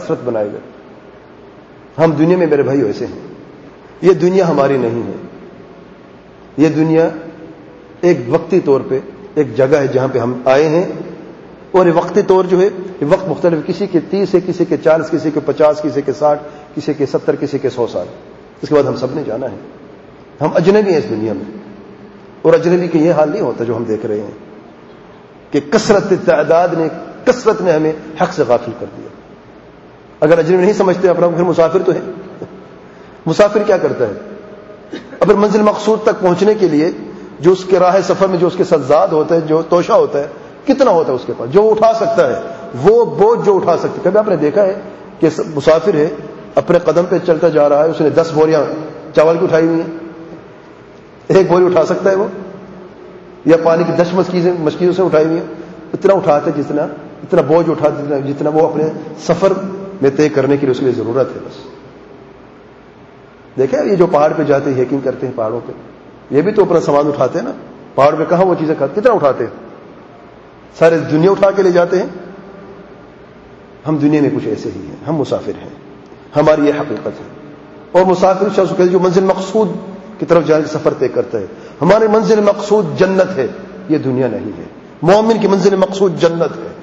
کثرت بنائے گا. ہم دنیا میں میرے بھائی ایسے ہیں. یہ دنیا ہماری نہیں ہے. یہ دنیا ایک وقتی طور پہ ایک جگہ ہے جہاں پہ ہم آئے ہیں, اور یہ وقتی طور جو ہے یہ وقت مختلف, کسی کے 30 ہے, کسی کے 40, کسی کے 50, کسی کے 60, کسی کے 70, کسی کے 100 سال. اس کے بعد ہم سب نے جانا ہے. ہم اجنبی ہیں اس دنیا میں, اور اجنبی کے یہ حال نہیں ہوتا جو ہم دیکھ رہے ہیں کہ کثرت تعداد نے, کثرت نے ہمیں حق سے غافل کر دیا. اگر اجنبی نہیں سمجھتے اپنا, پھر مسافر تو ہے. مسافر کیا کرتا ہے؟ اپنے منزل مقصود تک پہنچنے کے لیے جو اس کے راہ سفر میں جو اس کے ساتھ زاد ہوتا ہے, جو توشہ ہوتا ہے, کتنا ہوتا ہے اس کے پاس, جو اٹھا سکتا ہے وہ بوجھ جو اٹھا سکتا ہے. کبھی آپ نے دیکھا ہے کہ مسافر ہے اپنے قدم پہ چلتا جا رہا ہے, اس نے 10 بوریاں چاول کی اٹھائی ہوئی ہیں, 1 بوری اٹھا سکتا ہے وہ؟ یا پانی کی 10 مشکیزوں سے اٹھائی ہوئی ہیں. اتنا اٹھاتے اتنا بوجھ اٹھاتے جتنا وہ اپنے سفر میں طے کرنے کے لیے اس کے لیے ضرورت ہے. بس دیکھیں یہ جو پہاڑ پہ جاتے ہیں, ہیکنگ کرتے ہیں پہاڑوں پہ, یہ بھی تو اپنا سامان اٹھاتے ہیں نا. پہاڑ پہ کہاں وہ چیزیں کھاتے, کتنا اٹھاتے ہیں, سارے دنیا اٹھا کے لے جاتے ہیں. ہم دنیا میں کچھ ایسے ہی ہیں, ہم مسافر ہیں, ہماری یہ حقیقت ہے. اور مسافر شخص جو منزل مقصود کی طرف جانے کا سفر طے کرتا ہے, ہماری منزل مقصود جنت ہے, یہ دنیا نہیں ہے. مومن کی منزل مقصود جنت ہے.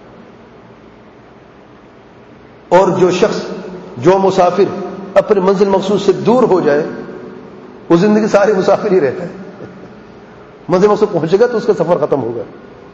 اور جو شخص, جو مسافر اپنے منزل مقصود سے دور ہو جائے, وہ زندگی ساری مسافر ہی رہتا ہے. منزل مقصود پہنچے گا تو اس کا سفر ختم ہوگا.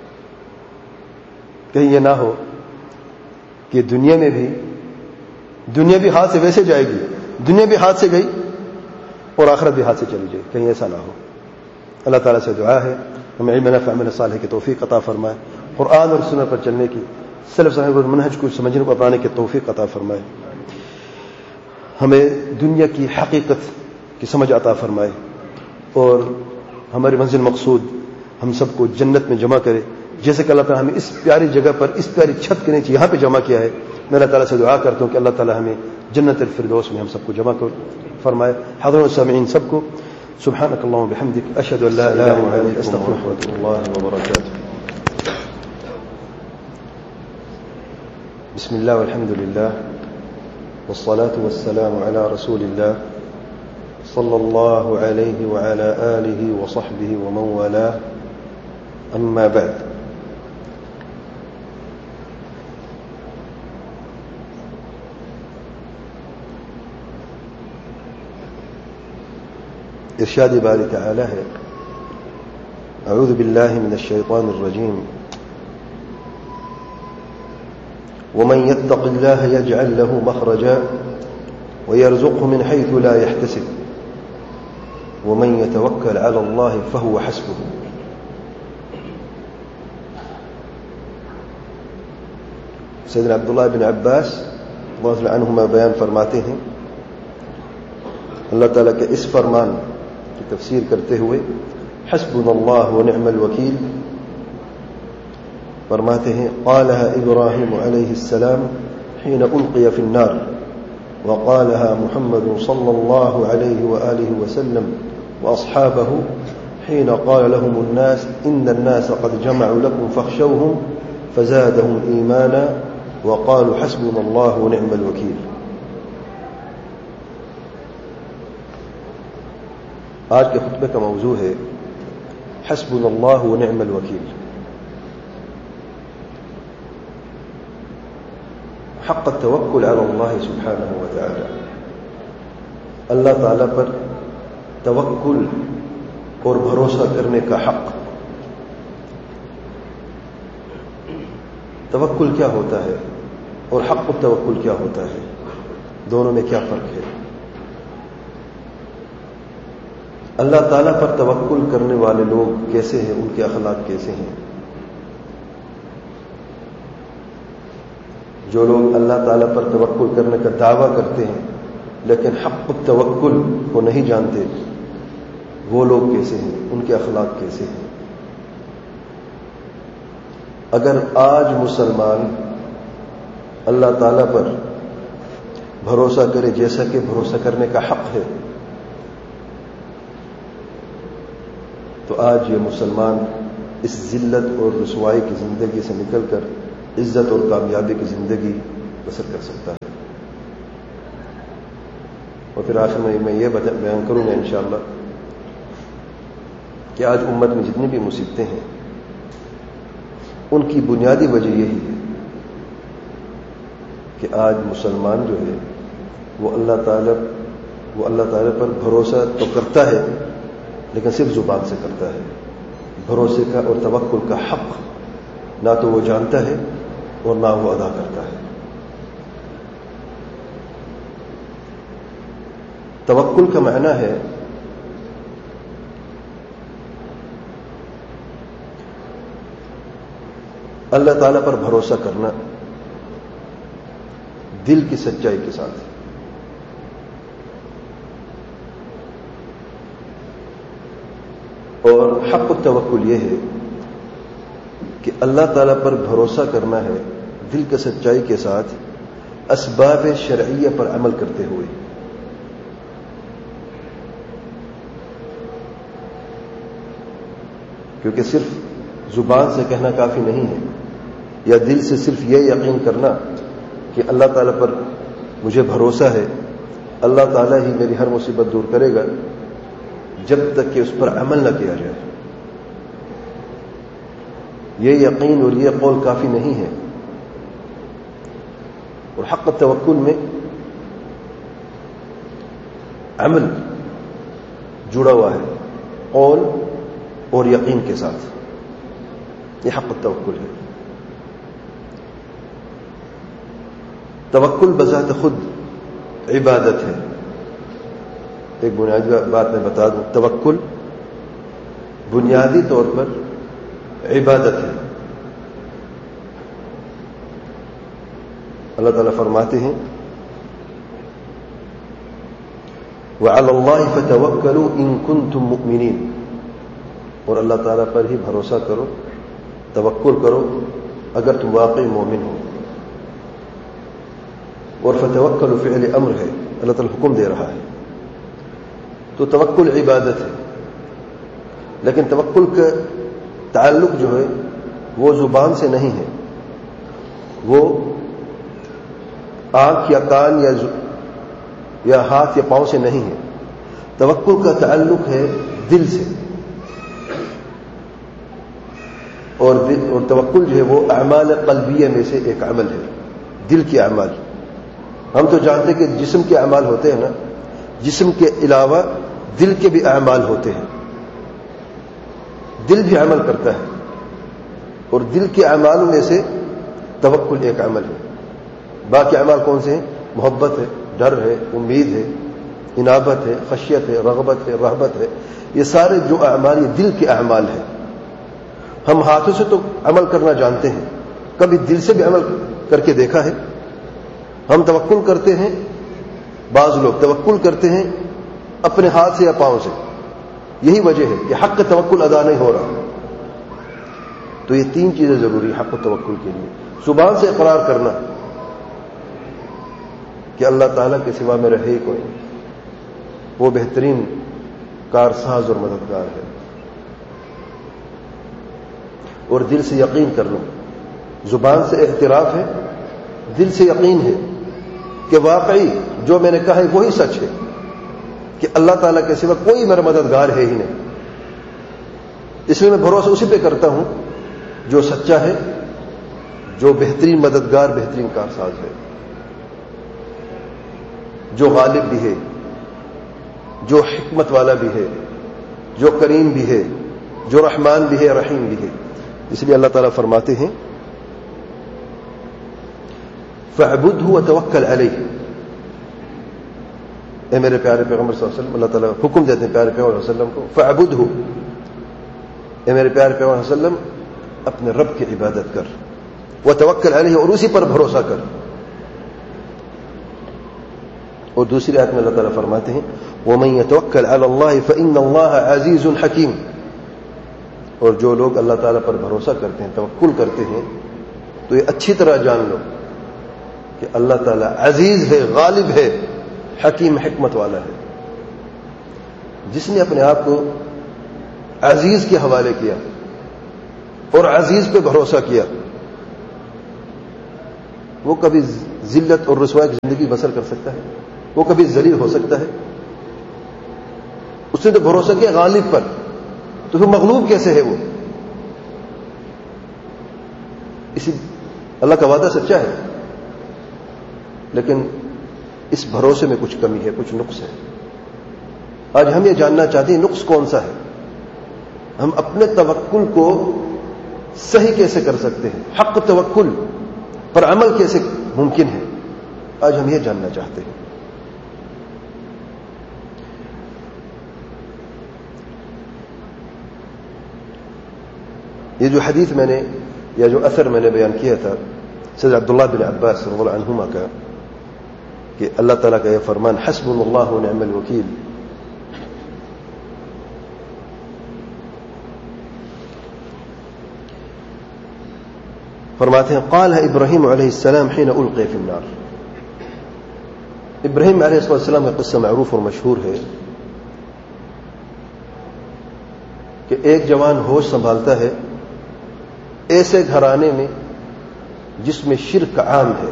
کہیں یہ نہ ہو کہ دنیا بھی ہاتھ سے ویسے جائے گی, دنیا بھی ہاتھ سے گئی اور آخرت بھی ہاتھ سے چلی جائے, کہیں ایسا نہ ہو. اللہ تعالیٰ سے دعا ہے ہمیں علم نافع عمل صالح کی توفیق عطا فرمائے, قرآن اور سنت پر چلنے کی, سلف صالح اور منہج کو سمجھنے کو اپنانے کی توفیق عطا فرمائے. ہمیں دنیا کی حقیقت کی سمجھ عطا فرمائے, اور ہماری منزل مقصود ہم سب کو جنت میں جمع کرے. جیسے کہ اللہ تعالیٰ ہمیں اس پیاری جگہ پر, اس پیاری چھت کے نیچے یہاں پہ جمع کیا ہے. میں اللہ تعالیٰ سے دعا کرتا ہوں کہ اللہ تعالیٰ ہمیں جنت الفردوس میں ہم سب کو جمع فرمائے. حاضرین السامعین سب کو سبحانک اللہم بحمدک اشہد ان لا الہ الا انت استغفرک واتوب اللہ وبرکاتہ. بسم اللہ والحمد للہ والصلاة والسلام على رسول الله صلى الله عليه وعلى آله وصحبه ومن والاه. أما بعد, ارشاد باری تعالی ہے, اعوذ باللہ من الشیطان الرجیم, ومن يتق الله يجعل له مخرجا ويرزقه من حيث لا يحتسب ومن يتوكل على الله فهو حسبه. سیدنا عبداللہ بن عباس رضی اللہ عنہما بیان فرماتے ہیں, اللہ تعالیٰ کے اس فرمان کی تفسیر کرتے ہوئے حسبنا اللہ ونعم الوکیل فرماتے ہیں, قالها ابراہیم علیہ السلام حين القي في النار, وقالها محمد صلى الله عليه وآله وسلم وأصحابه حين قال لهم الناس إن الناس قد جمعوا لكم فاخشوهم فزادهم إيمانا وقالوا حسبنا الله ونعم الوكيل. آج کے خطبے کا موضوع ہے حسبنا اللہ ونعم الوکیل. حق التوکل علی اللہ سبحانہ وتعالی, اللہ تعالی پر توکل اور بھروسہ کرنے کا حق. توکل کیا ہوتا ہے اور حق التوکل کیا ہوتا ہے, دونوں میں کیا فرق ہے؟ اللہ تعالیٰ پر توکل کرنے والے لوگ کیسے ہیں, ان کے اخلاق کیسے ہیں؟ جو لوگ اللہ تعالیٰ پر توکل کرنے کا دعویٰ کرتے ہیں لیکن حق التوکل کو نہیں جانتے, وہ لوگ کیسے ہیں, ان کے اخلاق کیسے ہیں؟ اگر آج مسلمان اللہ تعالیٰ پر بھروسہ کرے جیسا کہ بھروسہ کرنے کا حق ہے, تو آج یہ مسلمان اس ذلت اور رسوائی کی زندگی سے نکل کر عزت اور کامیابی کی زندگی بسر کر سکتا ہے. اور پھر آخر میں یہ بیان کروں گا انشاءاللہ کہ آج امت میں جتنی بھی مصیبتیں ہیں ان کی بنیادی وجہ یہی ہے کہ آج مسلمان جو ہے وہ اللہ تعالی پر بھروسہ تو کرتا ہے لیکن صرف زبان سے کرتا ہے. بھروسے کا اور توکل کا حق نہ تو وہ جانتا ہے اور نہ وہ ادا کرتا ہے. توکل کا معنی ہے اللہ تعالیٰ پر بھروسہ کرنا دل کی سچائی کے ساتھ. اور حق التوکل یہ ہے کہ اللہ تعالیٰ پر بھروسہ کرنا ہے دل کی سچائی کے ساتھ اسباب شرعیہ پر عمل کرتے ہوئے. کیونکہ صرف زبان سے کہنا کافی نہیں ہے یا دل سے صرف یہ یقین کرنا کہ اللہ تعالیٰ پر مجھے بھروسہ ہے، اللہ تعالیٰ ہی میری ہر مصیبت دور کرے گا، جب تک کہ اس پر عمل نہ کیا جائے. یہ یقین اور یہ قول کافی نہیں ہے. اور حق التوکل میں عمل جڑا ہوا ہے قول اور یقین کے ساتھ. یہ حق التوکل ہے. توکل بذات خود عبادت ہے. ایک بنیادی بات میں بتا دوں، توکل بنیادی طور پر عبادت ہے. اللہ تعالیٰ فرماتے ہیں وَعَلَى اللَّهِ فَتَوَكَّلُوا إِن كُنتُم مُؤْمِنِينَ. اور اللہ تعالیٰ پر ہی بھروسہ کرو، توکل کرو اگر تم واقعی مومن ہو. اور فتوکل فعل امر ہے، اللہ تعالیٰ حکم دے رہا ہے. تو توکل عبادت ہے، لیکن توکل کا تعلق جو ہے وہ زبان سے نہیں ہے، وہ آنکھ یا کان یا ہاتھ یا پاؤں سے نہیں ہے. توکل کا تعلق ہے دل سے. اور توکل جو ہے وہ اعمال قلبیہ میں سے ایک عمل ہے، دل کے اعمال. ہم تو جانتے کہ جسم کے اعمال ہوتے ہیں نا، جسم کے علاوہ دل کے بھی اعمال ہوتے ہیں. دل بھی عمل کرتا ہے اور دل کے اعمال میں سے توکل ایک عمل ہے. باقی اعمال کون سے ہیں؟ محبت ہے، ڈر ہے، امید ہے، انابت ہے، خشیت ہے، رغبت ہے، رہبت ہے. یہ سارے جو اعمال یہ دل کے اعمال ہیں. ہم ہاتھوں سے تو عمل کرنا جانتے ہیں، کبھی دل سے بھی عمل کر کے دیکھا ہے؟ ہم توکل کرتے ہیں، بعض لوگ توکل کرتے ہیں اپنے ہاتھ سے یا پاؤں سے. یہی وجہ ہے کہ حق توکل ادا نہیں ہو رہا. تو یہ تین چیزیں ضروری حق توکل کے لیے. زبان سے اقرار کرنا کہ اللہ تعالیٰ کے سوا میں رہے ہی کوئی نہیں، وہ بہترین کارساز اور مددگار ہے. اور دل سے یقین کر لو. زبان سے اعتراف ہے، دل سے یقین ہے کہ واقعی جو میں نے کہا ہے وہی سچ ہے، کہ اللہ تعالیٰ کے سوا کوئی میرا مددگار ہے ہی نہیں. اس لیے میں بھروسہ اسی پہ کرتا ہوں جو سچا ہے، جو بہترین مددگار، بہترین کارساز ہے، جو غالب بھی ہے، جو حکمت والا بھی ہے، جو کریم بھی ہے، جو رحمان بھی ہے، رحیم بھی ہے. اس لیے اللہ تعالیٰ فرماتے ہیں فَاعْبُدْهُ وَتَوَكَّلْ عَلَيْهِ. اے میرے پیارے پیغمبر صلی اللہ علیہ وسلم، اللہ تعالیٰ حکم دیتے ہیں پیارے پیغمبر صلی اللہ علیہ وسلم کو فَاعْبُدْهُ. اے میرے پیارے پیغمبر صلی اللہ علیہ وسلم اپنے رب کی عبادت کر، وَتَوَكَّلْ عَلَيْهِ اور اسی پر بھروسہ کر. اور دوسری آیت میں اللہ تعالیٰ فرماتے ہیں وَمَن يَتَوَكَّلْ عَلَى اللَّهِ فَإِنَّ اللَّهَ عَزِيزٌ حَكِيمٌ. اور جو لوگ اللہ تعالیٰ پر بھروسہ کرتے ہیں، توکل کرتے ہیں، تو یہ اچھی طرح جان لو کہ اللہ تعالیٰ عزیز ہے، غالب ہے، حکیم، حکمت والا ہے. جس نے اپنے آپ کو عزیز کے حوالے کیا اور عزیز پہ بھروسہ کیا، وہ کبھی ذلت اور رسوائی کی زندگی بسر کر سکتا ہے؟ وہ کبھی ذلیل ہو سکتا ہے؟ اس نے تو بھروسہ کیا غالب پر، تو پھر مغلوب کیسے ہے وہ؟ اسی اللہ کا وعدہ سچا ہے، لیکن اس بھروسے میں کچھ کمی ہے، کچھ نقص ہے۔ آج ہم یہ جاننا چاہتے ہیں نقص کون سا ہے، ہم اپنے توکل کو صحیح کیسے کر سکتے ہیں، حق توکل پر عمل کیسے ممکن ہے، آج ہم یہ جاننا چاہتے ہیں۔ یہ جو حدیث میں نے یا جو اثر میں نے بیان کیا تھا سید عبداللہ بن عباس رضی اللہ عنہما کا، کہ اللہ تعالیٰ کا یہ فرمان حسبنا اللہ ونعم الوکیل، فرماتے ہیں قال ابراہیم علیہ السلام حين القي في النار۔ ابراہیم علیہ السلام کا قصہ معروف اور مشہور ہے کہ ایک جوان ہوش سنبھالتا ہے ایسے گھرانے میں جس میں شرک عام ہے،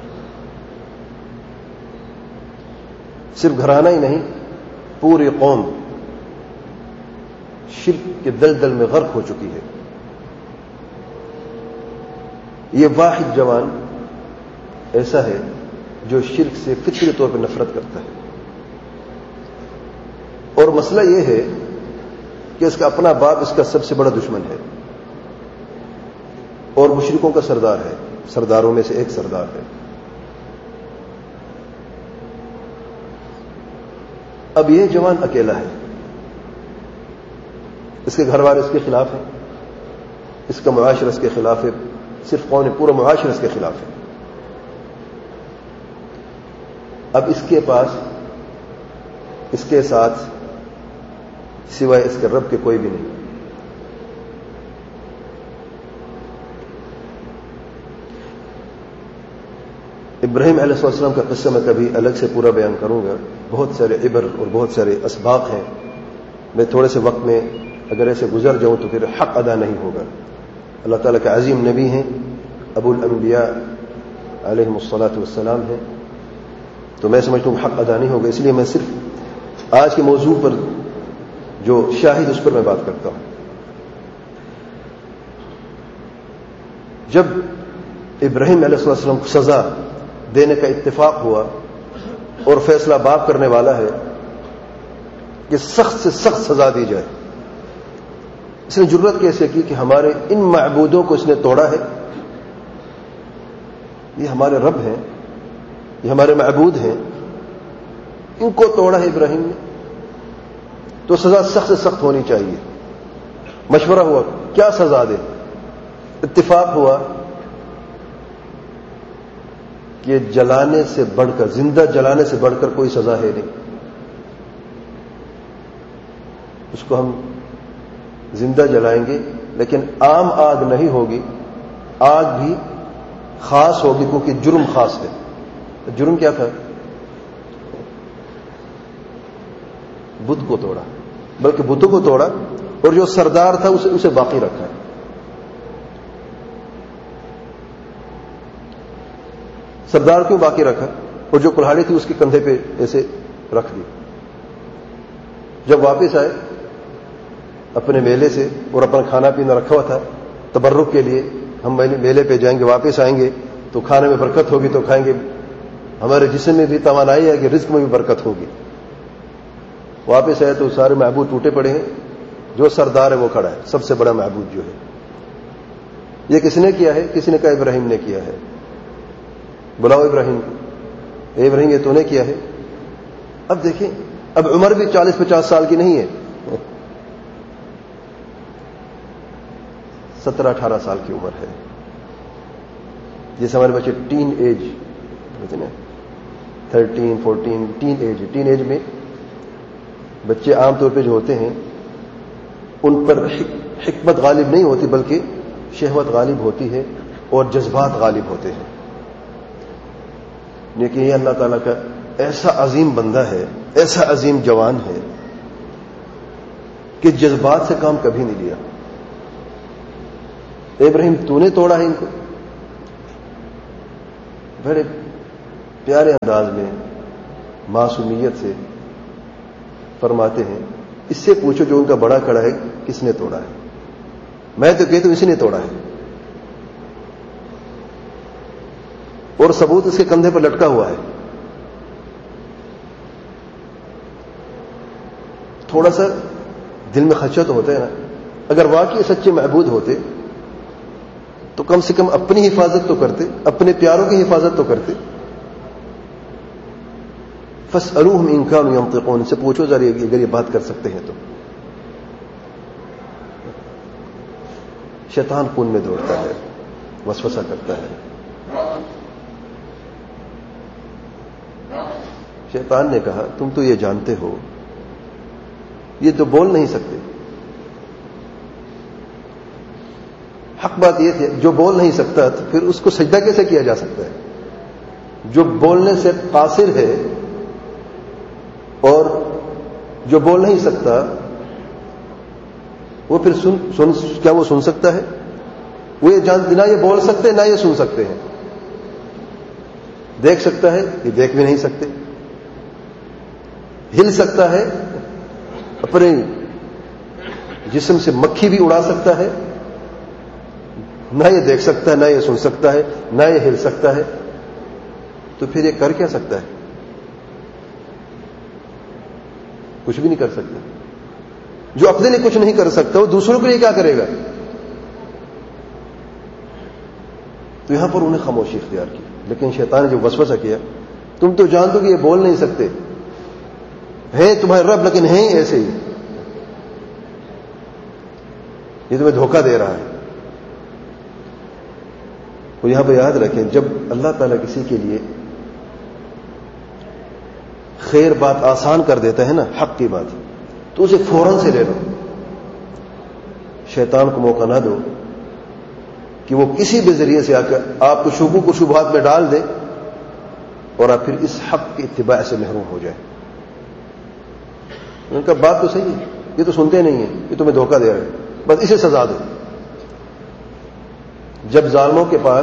صرف گھرانہ ہی نہیں، پوری قوم شرک کے دلدل میں غرق ہو چکی ہے۔ یہ واحد جوان ایسا ہے جو شرک سے فطری طور پر نفرت کرتا ہے، اور مسئلہ یہ ہے کہ اس کا اپنا باپ اس کا سب سے بڑا دشمن ہے اور مشرکوں کا سردار ہے، سرداروں میں سے ایک سردار ہے۔ اب یہ جوان اکیلا ہے، اس کے گھر والے اس کے خلاف ہیں، اس کا معاشرہ اس کے خلاف ہے، صرف کون ہے، پورا معاشرہ اس کے خلاف ہے۔ اب اس کے پاس اس کے ساتھ سوائے اس کے رب کے کوئی بھی نہیں۔ ابراہیم علیہ السلام کا قصہ میں کبھی الگ سے پورا بیان کروں گا، بہت سارے عبر اور بہت سارے اسباق ہیں، میں تھوڑے سے وقت میں اگر ایسے گزر جاؤں تو پھر حق ادا نہیں ہوگا۔ اللہ تعالیٰ کے عظیم نبی ہیں، ابو الانبیاء علیہم الصلاۃ والسلام ہیں، تو میں سمجھتا ہوں حق ادا نہیں ہوگا، اس لیے میں صرف آج کے موضوع پر جو شاہد اس پر میں بات کرتا ہوں۔ جب ابراہیم علیہ السلام کو سزا دینے کا اتفاق ہوا اور فیصلہ باپ کرنے والا ہے کہ سخت سے سخت سزا دی جائے، اس نے جرت کیسے کی کہ ہمارے ان معبودوں کو اس نے توڑا ہے، یہ ہمارے رب ہیں، یہ ہمارے معبود ہیں، ان کو توڑا ہے ابراہیم نے، تو سزا سخت سے سخت ہونی چاہیے۔ مشورہ ہوا کیا سزا دے، اتفاق ہوا کہ جلانے سے بڑھ کر، زندہ جلانے سے بڑھ کر کوئی سزا ہے نہیں، اس کو ہم زندہ جلائیں گے، لیکن عام آگ نہیں ہوگی، آگ بھی خاص ہوگی کیونکہ جرم خاص ہے۔ جرم کیا تھا؟ بت کو توڑا، بلکہ بتوں کو توڑا اور جو سردار تھا اسے باقی رکھا۔ سردار کیوں باقی رکھا؟ اور جو کلہاڑی تھی اس کے کندھے پہ ایسے رکھ دی۔ جب واپس آئے اپنے میلے سے، اور اپنا کھانا پینا رکھا ہوا تھا تبرک کے لیے، ہم میلے پہ جائیں گے، واپس آئیں گے تو کھانے میں برکت ہوگی تو کھائیں گے، ہمارے جسم میں بھی توانائی ہے کہ رزق میں بھی برکت ہوگی۔ واپس آئے تو سارے معبود ٹوٹے پڑے ہیں، جو سردار ہے وہ کھڑا ہے، سب سے بڑا معبود جو ہے۔ یہ کس نے کیا ہے؟ کسی نے کہا ابراہیم نے کیا ہے۔ بلاؤ ابراہیم کو، اے ابراہیم یہ تو نے کیا ہے۔ اب دیکھیں، اب عمر بھی 40-50 سال کی نہیں ہے، 17-18 سال کی عمر ہے، جیسے ہمارے بچے teen age, 13-14 teen age, teen age میں بچے عام طور پہ جو ہوتے ہیں ان پر حکمت غالب نہیں ہوتی بلکہ شہوت غالب ہوتی ہے اور جذبات غالب ہوتے ہیں۔ لیکن یہ اللہ تعالیٰ کا ایسا عظیم بندہ ہے، ایسا عظیم جوان ہے کہ جذبات سے کام کبھی نہیں لیا۔ ابراہیم تو نے توڑا ہے ان کو، بڑے پیارے انداز میں معصومیت سے فرماتے ہیں اس سے پوچھو جو ان کا بڑا کڑا ہے کس نے توڑا ہے؟ میں تو کہتا ہوں اسی نے توڑا ہے، اور ثبوت اس کے کندھے پر لٹکا ہوا ہے۔ تھوڑا سا دل میں خدشہ تو ہوتا ہے نا، اگر واقعی سچے معبود ہوتے تو کم سے کم اپنی حفاظت تو کرتے، اپنے پیاروں کی حفاظت تو کرتے۔ فاسألوہم ان کانوا ینطقون، سے پوچھو ذرا اگر یہ بات کر سکتے ہیں تو۔ شیطان خون میں دوڑتا ہے، وسوسہ کرتا ہے۔ شیطان نے کہا تم تو یہ جانتے ہو یہ تو بول نہیں سکتے۔ حق بات یہ تھی جو بول نہیں سکتا تو پھر اس کو سجدہ کیسے کیا جا سکتا ہے؟ جو بولنے سے قاصر ہے اور جو بول نہیں سکتا وہ پھر کیا وہ سن سکتا ہے؟ وہ یہ نہ یہ بول سکتے نہ یہ سن سکتے ہیں۔ دیکھ سکتا ہے یہ دیکھ بھی نہیں سکتے، ہل سکتا ہے، اپنے جسم سے مکھی بھی اڑا سکتا ہے، نہ یہ دیکھ سکتا ہے نہ یہ سن سکتا ہے نہ یہ ہل سکتا ہے، تو پھر یہ کر کیا سکتا ہے؟ کچھ بھی نہیں کر سکتا۔ جو اپنے لیے کچھ نہیں کر سکتا وہ دوسروں کے لیے کیا کرے گا؟ تو یہاں پر انہیں خاموشی اختیار کی، لیکن شیطان نے جو وسوسہ کیا تم تو جانتے ہو کہ یہ بول نہیں سکتے ہیں تمہارے رب، لیکن ہیں ایسے ہی، یہ تمہیں دھوکہ دے رہا ہے۔ اور یہاں پہ یاد رکھیں جب اللہ تعالیٰ کسی کے لیے خیر بات آسان کر دیتا ہے نا، حق کی بات، تو اسے فوراً سے لے لو۔ شیطان کو موقع نہ دو کہ وہ کسی بھی ذریعے سے آ کر آپ کو شبہوں کو شبہات میں ڈال دے اور آپ پھر اس حق کی اتباع سے محروم ہو جائے۔ ان کا بات تو صحیح ہے، یہ تو سنتے نہیں ہیں، یہ تمہیں دھوکہ دے رہے ہیں، بس اسے سزا دو۔ جب ظالموں کے پاس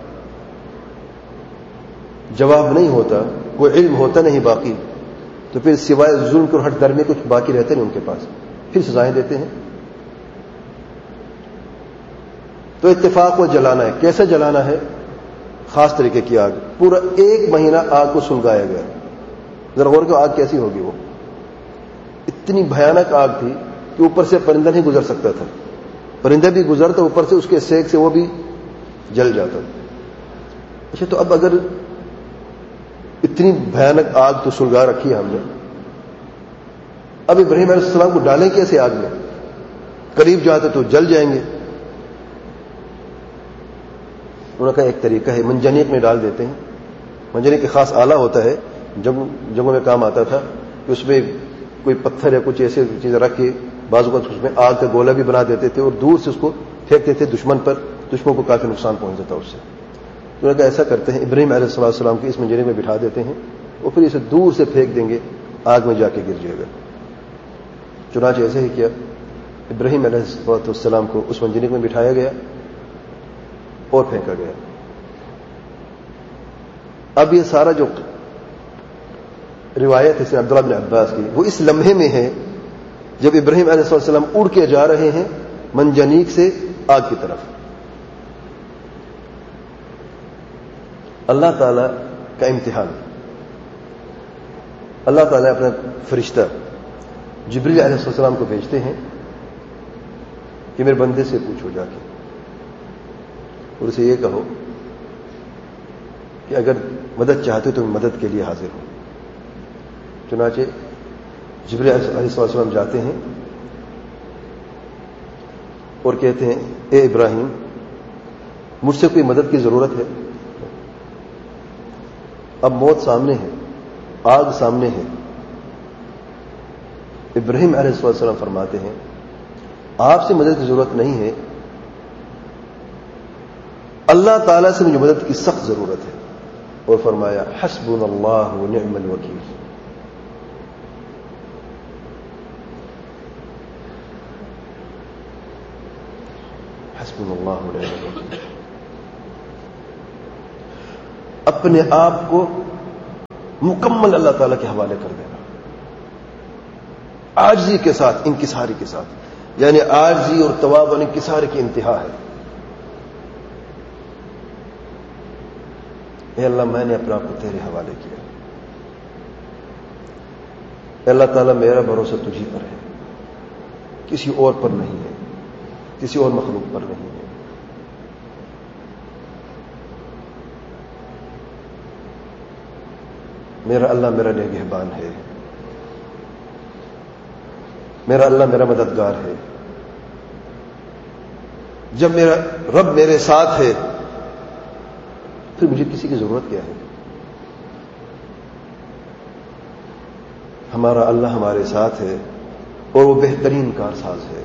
جواب نہیں ہوتا، کوئی علم ہوتا نہیں باقی، تو پھر سوائے ظلم کے ہٹ در میں کچھ باقی رہتے نہیں ان کے پاس، پھر سزائیں دیتے ہیں۔ تو اتفاق کو جلانا ہے، کیسے جلانا ہے؟ خاص طریقے کی آگ، پورا 1 مہینہ آگ کو سلگایا گیا۔ ذرا غور کرو آگ کیسی ہوگی، وہ اتنی بھیانک آگ تھی کہ اوپر سے پرندہ نہیں گزر سکتا تھا، پرندہ بھی گزرتا اوپر سے اس کے سیک سے وہ بھی جل جاتا۔ اچھا تو اب اگر اتنی بھیانک آگ تو سلگا رکھی ہے ہم نے، اب ابراہیم علیہ السلام کو ڈالیں کیسے آگ میں؟ قریب جاتے تو جل جائیں گے۔ انہوں نے کہا ایک طریقہ ہے، منجنیق میں ڈال دیتے ہیں۔ منجنیق ایک خاص آلہ ہوتا ہے، جنگوں میں کام آتا تھا، کہ اس میں کوئی پتھر یا کچھ ایسے چیزیں رکھ کے بعض اوقات اس میں آگ کا گولا بھی بنا دیتے تھے اور دور سے اس کو پھینکتے تھے دشمن پر، دشمن کو کافی نقصان پہنچ جاتا اس سے۔ انہوں نے کہا ایسا کرتے ہیں، ابراہیم علیہ السلام کی اس منجنیق میں بٹھا دیتے ہیں اور پھر اسے دور سے پھینک دیں گے، آگ میں جا کے گر جائے گا۔ چنانچہ ایسے ہی کیا، ابراہیم علیہ السلام کو اس منجنیق میں بٹھایا گیا اور پھینکا گیا۔ اب یہ سارا جو روایت ہے عبداللہ بن عباس کی، وہ اس لمحے میں ہے جب ابراہیم علیہ السلام اڑ کے جا رہے ہیں منجنیق سے آگ کی طرف۔ اللہ تعالی کا امتحان، اللہ تعالی اپنا فرشتہ جبریل علیہ السلام کو بھیجتے ہیں کہ میرے بندے سے پوچھو جا کے اور اسے یہ کہو کہ اگر مدد چاہتے تو میں مدد کے لیے حاضر ہوں۔ چنانچہ جبریل علیہ السلام جاتے ہیں اور کہتے ہیں اے ابراہیم مجھ سے کوئی مدد کی ضرورت ہے؟ اب موت سامنے ہے، آگ سامنے ہے۔ ابراہیم علیہ السلام فرماتے ہیں آپ سے مدد کی ضرورت نہیں ہے، اللہ تعالیٰ سے مجھے مدد کی سخت ضرورت ہے۔ اور فرمایا حسبنا اللہ ونعم الوکیل۔ حسبنا اللہ ونعم الوکیل۔ اپنے آپ کو مکمل اللہ تعالیٰ کے حوالے کر دینا، عاجزی کے ساتھ، انکساری کے ساتھ، یعنی عاجزی اور تواضع اور انکسار کی انتہا ہے۔ اے اللہ میں نے اپنے آپ کو تیرے حوالے کیا، اے اللہ تعالیٰ میرا بھروسہ تجھی پر ہے، کسی اور پر نہیں ہے، کسی اور مخلوق پر نہیں ہے۔ میرا اللہ میرا نگہبان ہے، میرا اللہ میرا مددگار ہے۔ جب میرا رب میرے ساتھ ہے پھر مجھے کسی کی ضرورت کیا ہے؟ ہمارا اللہ ہمارے ساتھ ہے اور وہ بہترین کارساز ہے،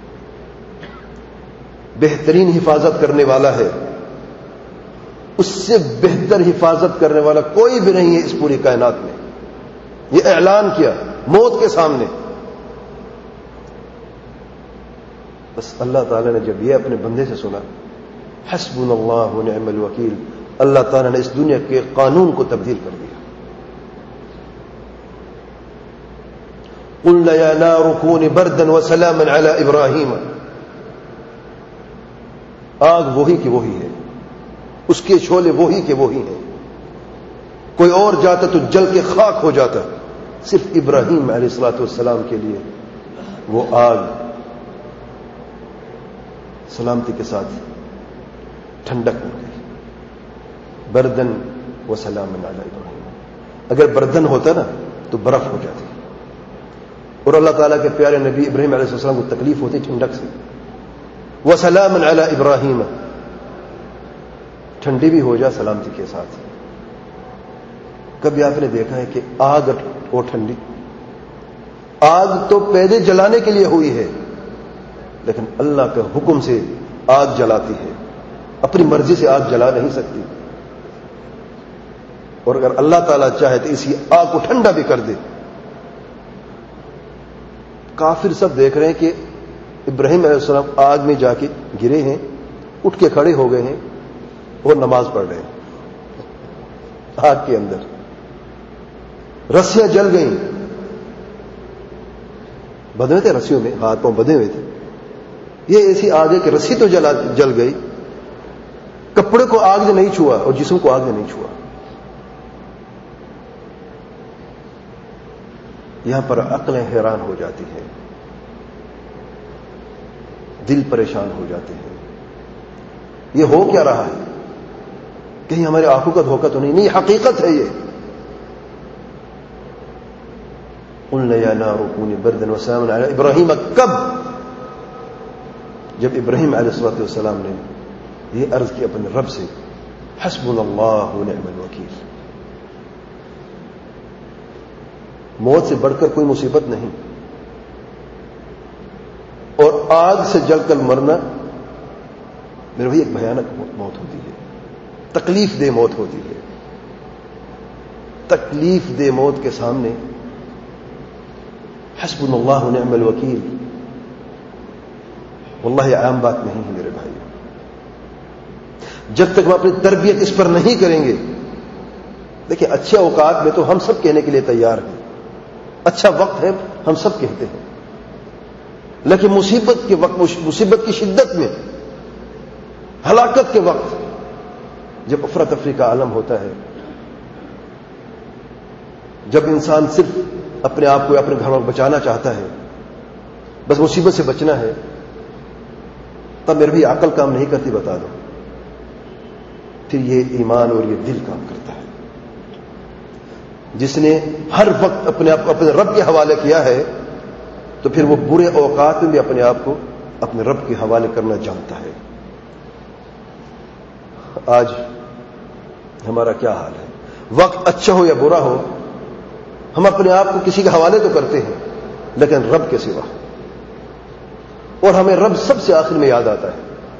بہترین حفاظت کرنے والا ہے۔ اس سے بہتر حفاظت کرنے والا کوئی بھی نہیں ہے اس پوری کائنات میں۔ یہ اعلان کیا موت کے سامنے۔ بس اللہ تعالیٰ نے جب یہ اپنے بندے سے سنا، حسبنا اللہ ونعم الوکیل، اللہ تعالیٰ نے اس دنیا کے قانون کو تبدیل کر دیا۔ قلنا یا نار کونی بردا وسلاما علی ابراہیم، آگ وہی کی وہی ہے، اس کے شعلے وہی کے وہی ہیں، کوئی اور جاتا تو جل کے خاک ہو جاتا، صرف ابراہیم علیہ الصلوۃ والسلام کے لیے وہ آگ سلامتی کے ساتھ ٹھنڈک ہو گئی۔ بردن و سلام علی ابراہیم، اگر بردن ہوتا نا تو برف ہو جاتی، اور اللہ تعالیٰ کے پیارے نبی ابراہیم علیہ السلام کو تکلیف ہوتی ٹھنڈک سے۔ وسلام علی ابراہیم، ٹھنڈی بھی ہو جائے سلامتی کے ساتھ۔ کبھی آپ نے دیکھا ہے کہ آگ اور ٹھنڈی؟ آگ تو پیدے جلانے کے لیے ہوئی ہے، لیکن اللہ کے حکم سے آگ جلاتی ہے، اپنی مرضی سے آگ جلا نہیں سکتی۔ اور اگر اللہ تعالیٰ چاہے تو اسی آگ کو ٹھنڈا بھی کر دے۔ کافر سب دیکھ رہے ہیں کہ ابراہیم علیہ السلام آگ میں جا کے گرے ہیں، اٹھ کے کھڑے ہو گئے ہیں اور نماز پڑھ رہے ہیں آگ کے اندر، رسیاں جل گئیں، بدھے تھے رسیوں میں، ہاتھ پاؤں بدھے ہوئے تھے۔ یہ ایسی آگ ہے کہ رسی تو جل گئی، کپڑے کو آگ نے نہیں چھوا اور جسم کو آگ نے نہیں چھوا۔ یہاں پر عقلیں حیران ہو جاتی ہیں، دل پریشان ہو جاتے ہیں، یہ ہو کیا رہا ہے؟ کہیں ہماری آنکھوں کا دھوکہ تو نہیں؟ نہیں، حقیقت ہے یہ۔ قلنا یا نار کونی بردا وسلاما علی ابراہیم، کب؟ جب ابراہیم علیہ السلام نے یہ عرض کی اپنے رب سے، حسبنا اللہ ونعم الوکیل۔ موت سے بڑھ کر کوئی مصیبت نہیں، اور آگ سے جل کر مرنا میرے بھائی ایک بھیانک موت ہوتی ہے، تکلیف دہ موت ہوتی ہے۔ تکلیف دہ موت کے سامنے حسبنا اللہ ونعم الوکیل واللہ عام بات نہیں ہے میرے بھائی۔ جب تک ہم اپنی تربیت اس پر نہیں کریں گے، دیکھیں اچھے اوقات میں تو ہم سب کہنے کے لیے تیار ہیں، اچھا وقت ہے ہم سب کہتے ہیں، لیکن مصیبت کے وقت، مصیبت کی شدت میں، ہلاکت کے وقت، جب افراتفری کا عالم ہوتا ہے، جب انسان صرف اپنے آپ کو اپنے گھر میں بچانا چاہتا ہے، بس مصیبت سے بچنا ہے، تب میرے بھی عقل کام نہیں کرتی، بتا دو، پھر یہ ایمان اور یہ دل کام کرتا ہے۔ جس نے ہر وقت اپنے آپ کو اپنے رب کے حوالے کیا ہے، تو پھر وہ برے اوقات میں بھی اپنے آپ کو اپنے رب کے حوالے کرنا جانتا ہے۔ آج ہمارا کیا حال ہے؟ وقت اچھا ہو یا برا ہو، ہم اپنے آپ کو کسی کے حوالے تو کرتے ہیں، لیکن رب کے سوا، اور ہمیں رب سب سے آخر میں یاد آتا ہے۔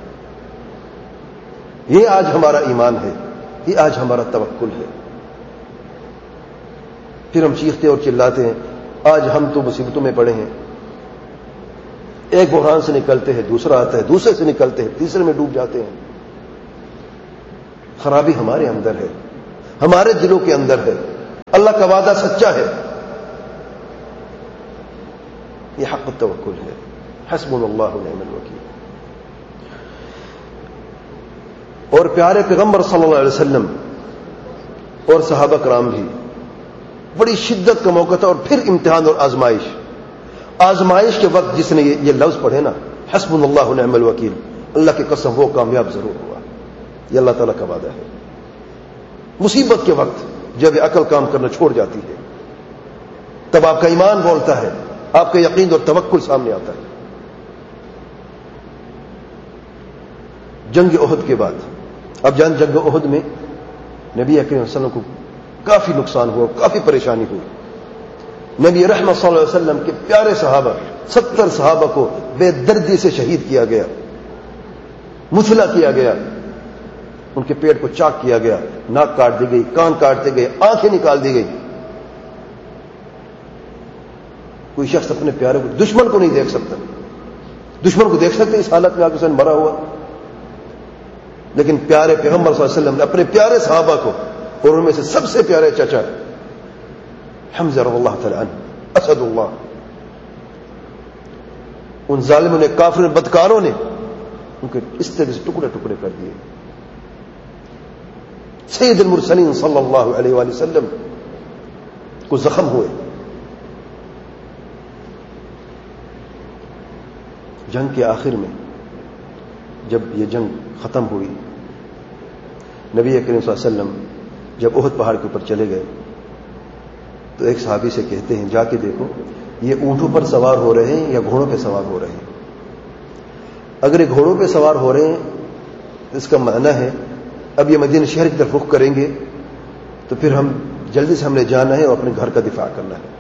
یہ آج ہمارا ایمان ہے، یہ آج ہمارا توکل ہے۔ پھر ہم چیختے اور چلاتے ہیں، آج ہم تو مصیبتوں میں پڑے ہیں، ایک بحران سے نکلتے ہیں، دوسرا آتا ہے، دوسرے سے نکلتے ہیں، تیسرے میں ڈوب جاتے ہیں۔ خرابی ہمارے اندر ہے، ہمارے دلوں کے اندر ہے، اللہ کا وعدہ سچا ہے. یہ حق التوکل ہے. حسبنا اللہ ونعم الوکیل. اور پیارے پیغمبر صلی اللہ علیہ وسلم اور صحابہ کرام بھی بڑی شدت کا موقع تھا، اور پھر امتحان اور آزمائش کے وقت جس نے یہ لفظ پڑھے نا، حسبنا اللہ ونعم الوکیل، اللہ کی قسم وہ کامیاب ضرور ہوا. یہ اللہ تعالیٰ کا وعدہ ہے. مصیبت کے وقت جب عقل کام کرنا چھوڑ جاتی ہے، تب آپ کا ایمان بولتا ہے، آپ کا یقین اور توکل سامنے آتا ہے. جنگ احد کے بعد، اب جنگ احد میں نبی اکرم صلی اللہ علیہ وسلم کو کافی نقصان ہوا، کافی پریشانی ہوئی. نبی رحمت صلی اللہ علیہ وسلم کے پیارے صحابہ 70 صحابہ کو بے دردی سے شہید کیا گیا، مسلح کیا گیا، ان کے پیٹ کو چاک کیا گیا، ناک کاٹ دی گئی، کان کاٹتے گئے، آنکھیں نکال دی گئی. کوئی شخص اپنے پیارے کو، دشمن کو نہیں دیکھ سکتا. دشمن کو دیکھ سکتے اس حالت میں آگے مرا ہوا، لیکن پیارے پیغمبر صلی اللہ علیہ وسلم نے اپنے پیارے صحابہ کو، اور ان میں سے سب سے پیارے چچا حمزہ رضی اللہ تعالی عنہ اسد اللہ، ان ظالموں نے، کافروں نے، بدکاروں نے ان کے اس طرح سے ٹکڑے ٹکڑے کر دیے. سید المرسلین صلی اللہ علیہ وآلہ وسلم کو زخم ہوئے. جنگ کے آخر میں جب یہ جنگ ختم ہوئی، نبی کریم صلی اللہ علیہ وسلم جب احد پہاڑ کے اوپر چلے گئے تو ایک صحابی سے کہتے ہیں، جا کے دیکھو یہ اونٹوں پر سوار ہو رہے ہیں یا گھوڑوں پہ سوار ہو رہے ہیں. اگر یہ گھوڑوں پہ سوار ہو رہے ہیں تو اس کا معنی ہے اب یہ مدینہ شہر کی طرف رخ کریں گے تو پھر ہم جلدی سے ہم نے جانا ہے اور اپنے گھر کا دفاع کرنا ہے.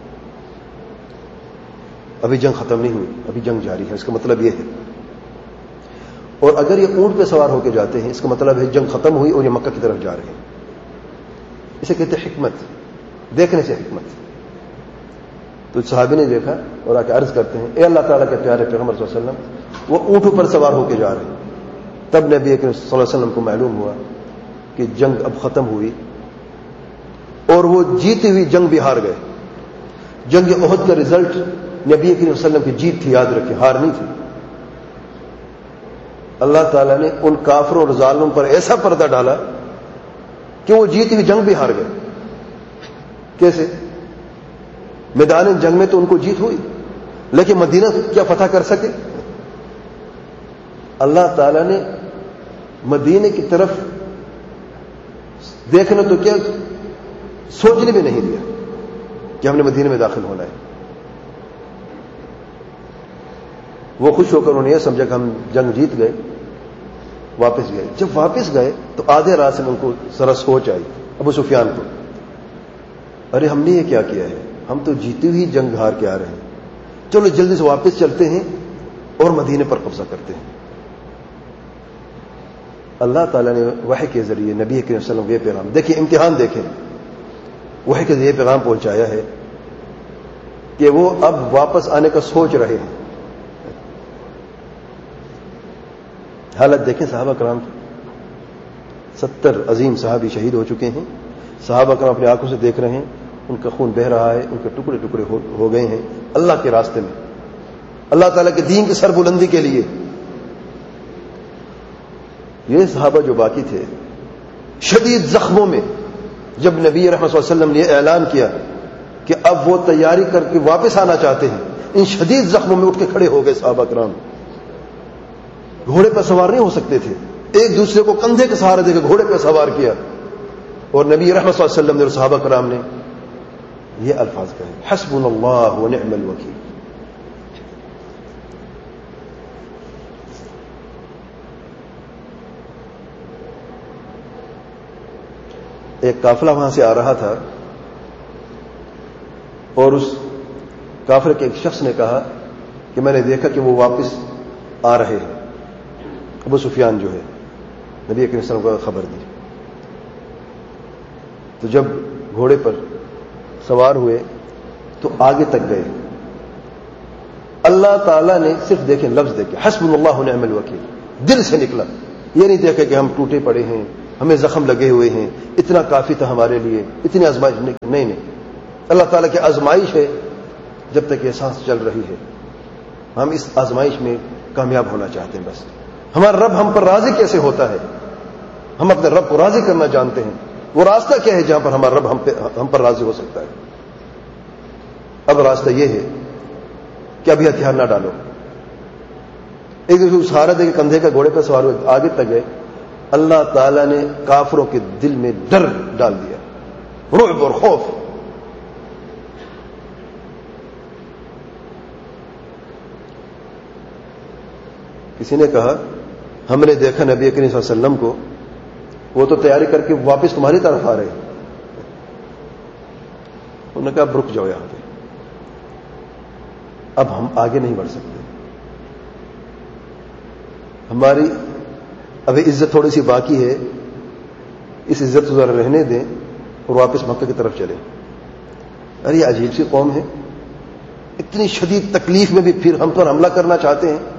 ابھی جنگ ختم نہیں ہوئی، ابھی جنگ جاری ہے، اس کا مطلب یہ ہے. اور اگر یہ اونٹ پہ سوار ہو کے جاتے ہیں، اس کا مطلب ہے جنگ ختم ہوئی اور یہ مکہ کی طرف جا رہے ہیں. اسے کہتے ہیں حکمت، دیکھنے سے حکمت. تو صحابی نے دیکھا اور آ کے عرض کرتے ہیں، اے اللہ تعالیٰ کے پیارے پیغمبر صلی اللہ علیہ وسلم، وہ اونٹوں پر سوار ہو کے جا رہے ہیں. تب نبی اکرم صلی اللہ علیہ وسلم کو معلوم ہوا کہ جنگ اب ختم ہوئی اور وہ جیتی ہوئی جنگ بھی ہار گئے. جنگ احد کا رزلٹ نبی کریم صلی اللہ علیہ وسلم کی جیت تھی، یاد رکھیں، ہار نہیں تھی. اللہ تعالیٰ نے ان کافروں اور ظالموں پر ایسا پردہ ڈالا کہ وہ جیتی ہوئی جنگ بھی ہار گئے. کیسے؟ میدان جنگ میں تو ان کو جیت ہوئی، لیکن مدینہ کیا فتح کر سکے؟ اللہ تعالیٰ نے مدینہ کی طرف دیکھنا تو کیا، سوچنے بھی نہیں دیا کہ ہم نے مدینہ میں داخل ہونا ہے. وہ خوش ہو کر انہوں نے یہ سمجھا کہ ہم جنگ جیت گئے، واپس گئے. جب واپس گئے تو آدھے راستے میں ان کو ذرا سوچ آئی ابو سفیان کو، ارے ہم نے یہ کیا کیا ہے، ہم تو جیتی ہوئی جنگ ہار کے آ رہے ہیں، چلو جلدی سے واپس چلتے ہیں اور مدینے پر قبضہ کرتے ہیں. اللہ تعالیٰ نے وحی کے ذریعے نبی کریم صلی اللہ علیہ وسلم یہ پیغام، دیکھیں امتحان، دیکھیں وحی کے ذریعے پیغام پہنچایا ہے کہ وہ اب واپس آنے کا سوچ رہے ہیں. حالت دیکھیں صحابہ کرام کی، 70 عظیم صحابی شہید ہو چکے ہیں. صحابہ کرام اپنی آنکھوں سے دیکھ رہے ہیں، ان کا خون بہ رہا ہے، ان کے ٹکڑے ٹکڑے ہو گئے ہیں اللہ کے راستے میں، اللہ تعالیٰ کے دین کی سربلندی کے لیے. یہ صحابہ جو باقی تھے شدید زخموں میں، جب نبی رحمت صلی اللہ علیہ وسلم نے اعلان کیا کہ اب وہ تیاری کر کے واپس آنا چاہتے ہیں، ان شدید زخموں میں اٹھ کے کھڑے ہو گئے صحابہ کرام. گھوڑے پر سوار نہیں ہو سکتے تھے، ایک دوسرے کو کندھے کے سہارے دے کے گھوڑے پہ سوار کیا، اور نبی رحمت صلی اللہ علیہ وسلم نے اور صحابہ کرام نے یہ الفاظ کہے، حسبنا اللہ ونعم الوکیل. ایک قافلہ وہاں سے آ رہا تھا اور اس کافر کے ایک شخص نے کہا کہ میں نے دیکھا کہ وہ واپس آ رہے ہیں. ابو سفیان جو ہے نبی کریم صلی اللہ علیہ وسلم کو خبر دی. تو جب گھوڑے پر سوار ہوئے تو آگے تک گئے. اللہ تعالیٰ نے صرف دیکھیں لفظ دیکھے، حسبنا اللہ ونعم الوکیل، دل سے نکلا. یہ نہیں دیکھا کہ ہم ٹوٹے پڑے ہیں، ہمیں زخم لگے ہوئے ہیں، اتنا کافی تھا ہمارے لیے، اتنی آزمائش نہیں، اللہ تعالیٰ کی آزمائش ہے جب تک یہ سانس چل رہی ہے، ہم اس آزمائش میں کامیاب ہونا چاہتے ہیں۔ بس ہمارا رب ہم پر راضی کیسے ہوتا ہے، ہم اپنے رب کو راضی کرنا جانتے ہیں، وہ راستہ کیا ہے جہاں پر ہمارا رب ہم پر راضی ہو سکتا ہے۔ اب راستہ یہ ہے کہ ابھی ہتھیار نہ ڈالو، ایک سہارا دے کے کندھے کا گھوڑے پہ سوار ہوئے آگے تک گئے، اللہ تعالیٰ نے کافروں کے دل میں ڈر ڈال دیا، رعب اور خوف۔ کسی نے کہا ہم نے دیکھا نبی کریم صلی اللہ علیہ وسلم کو، وہ تو تیاری کر کے واپس تمہاری طرف آ رہے ہیں۔ انہوں نے کہا اب رک جاؤ یہاں پہ، اب ہم آگے نہیں بڑھ سکتے، ہماری ابھی عزت تھوڑی سی باقی ہے، اس عزت کو ذرا رہنے دیں اور واپس مکہ کی طرف چلیں۔ ارے یہ عجیب سی قوم ہے، اتنی شدید تکلیف میں بھی پھر ہم پر حملہ کرنا چاہتے ہیں،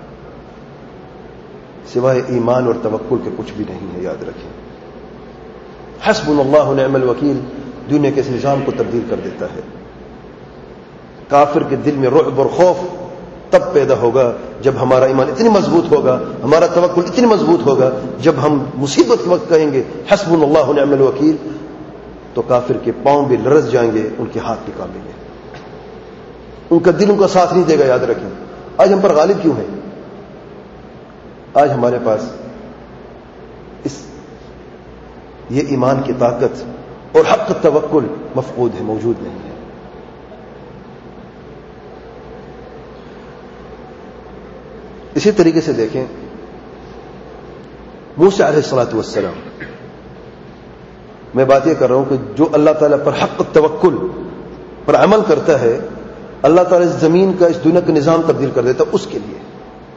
سوائے ایمان اور توکل کے کچھ بھی نہیں ہے، یاد رکھیں۔ حسبنا اللہ نعم الوکیل دنیا کے اس نظام کو تبدیل کر دیتا ہے۔ کافر کے دل میں رعب اور خوف تب پیدا ہوگا جب ہمارا ایمان اتنی مضبوط ہوگا، ہمارا توکل اتنی مضبوط ہوگا، جب ہم مصیبت کے وقت کہیں گے حسبنا اللہ نعم الوکیل، تو کافر کے پاؤں بھی لرز جائیں گے، ان کے ہاتھ بھی کانپیں گے، ان کا دل ان کا ساتھ نہیں دے گا۔ یاد رکھیں آج ہم پر غالب کیوں ہے؟ آج ہمارے پاس یہ ایمان کی طاقت اور حق توکل مفقود ہے، موجود نہیں ہے۔ اسی طریقے سے دیکھیں موسیٰ علیہ الصلوۃ والسلام، میں بات یہ کر رہا ہوں کہ جو اللہ تعالیٰ پر حق توکل پر عمل کرتا ہے، اللہ تعالیٰ اس زمین کا، اس دنیا کا نظام تبدیل کر دیتا اس کے لیے۔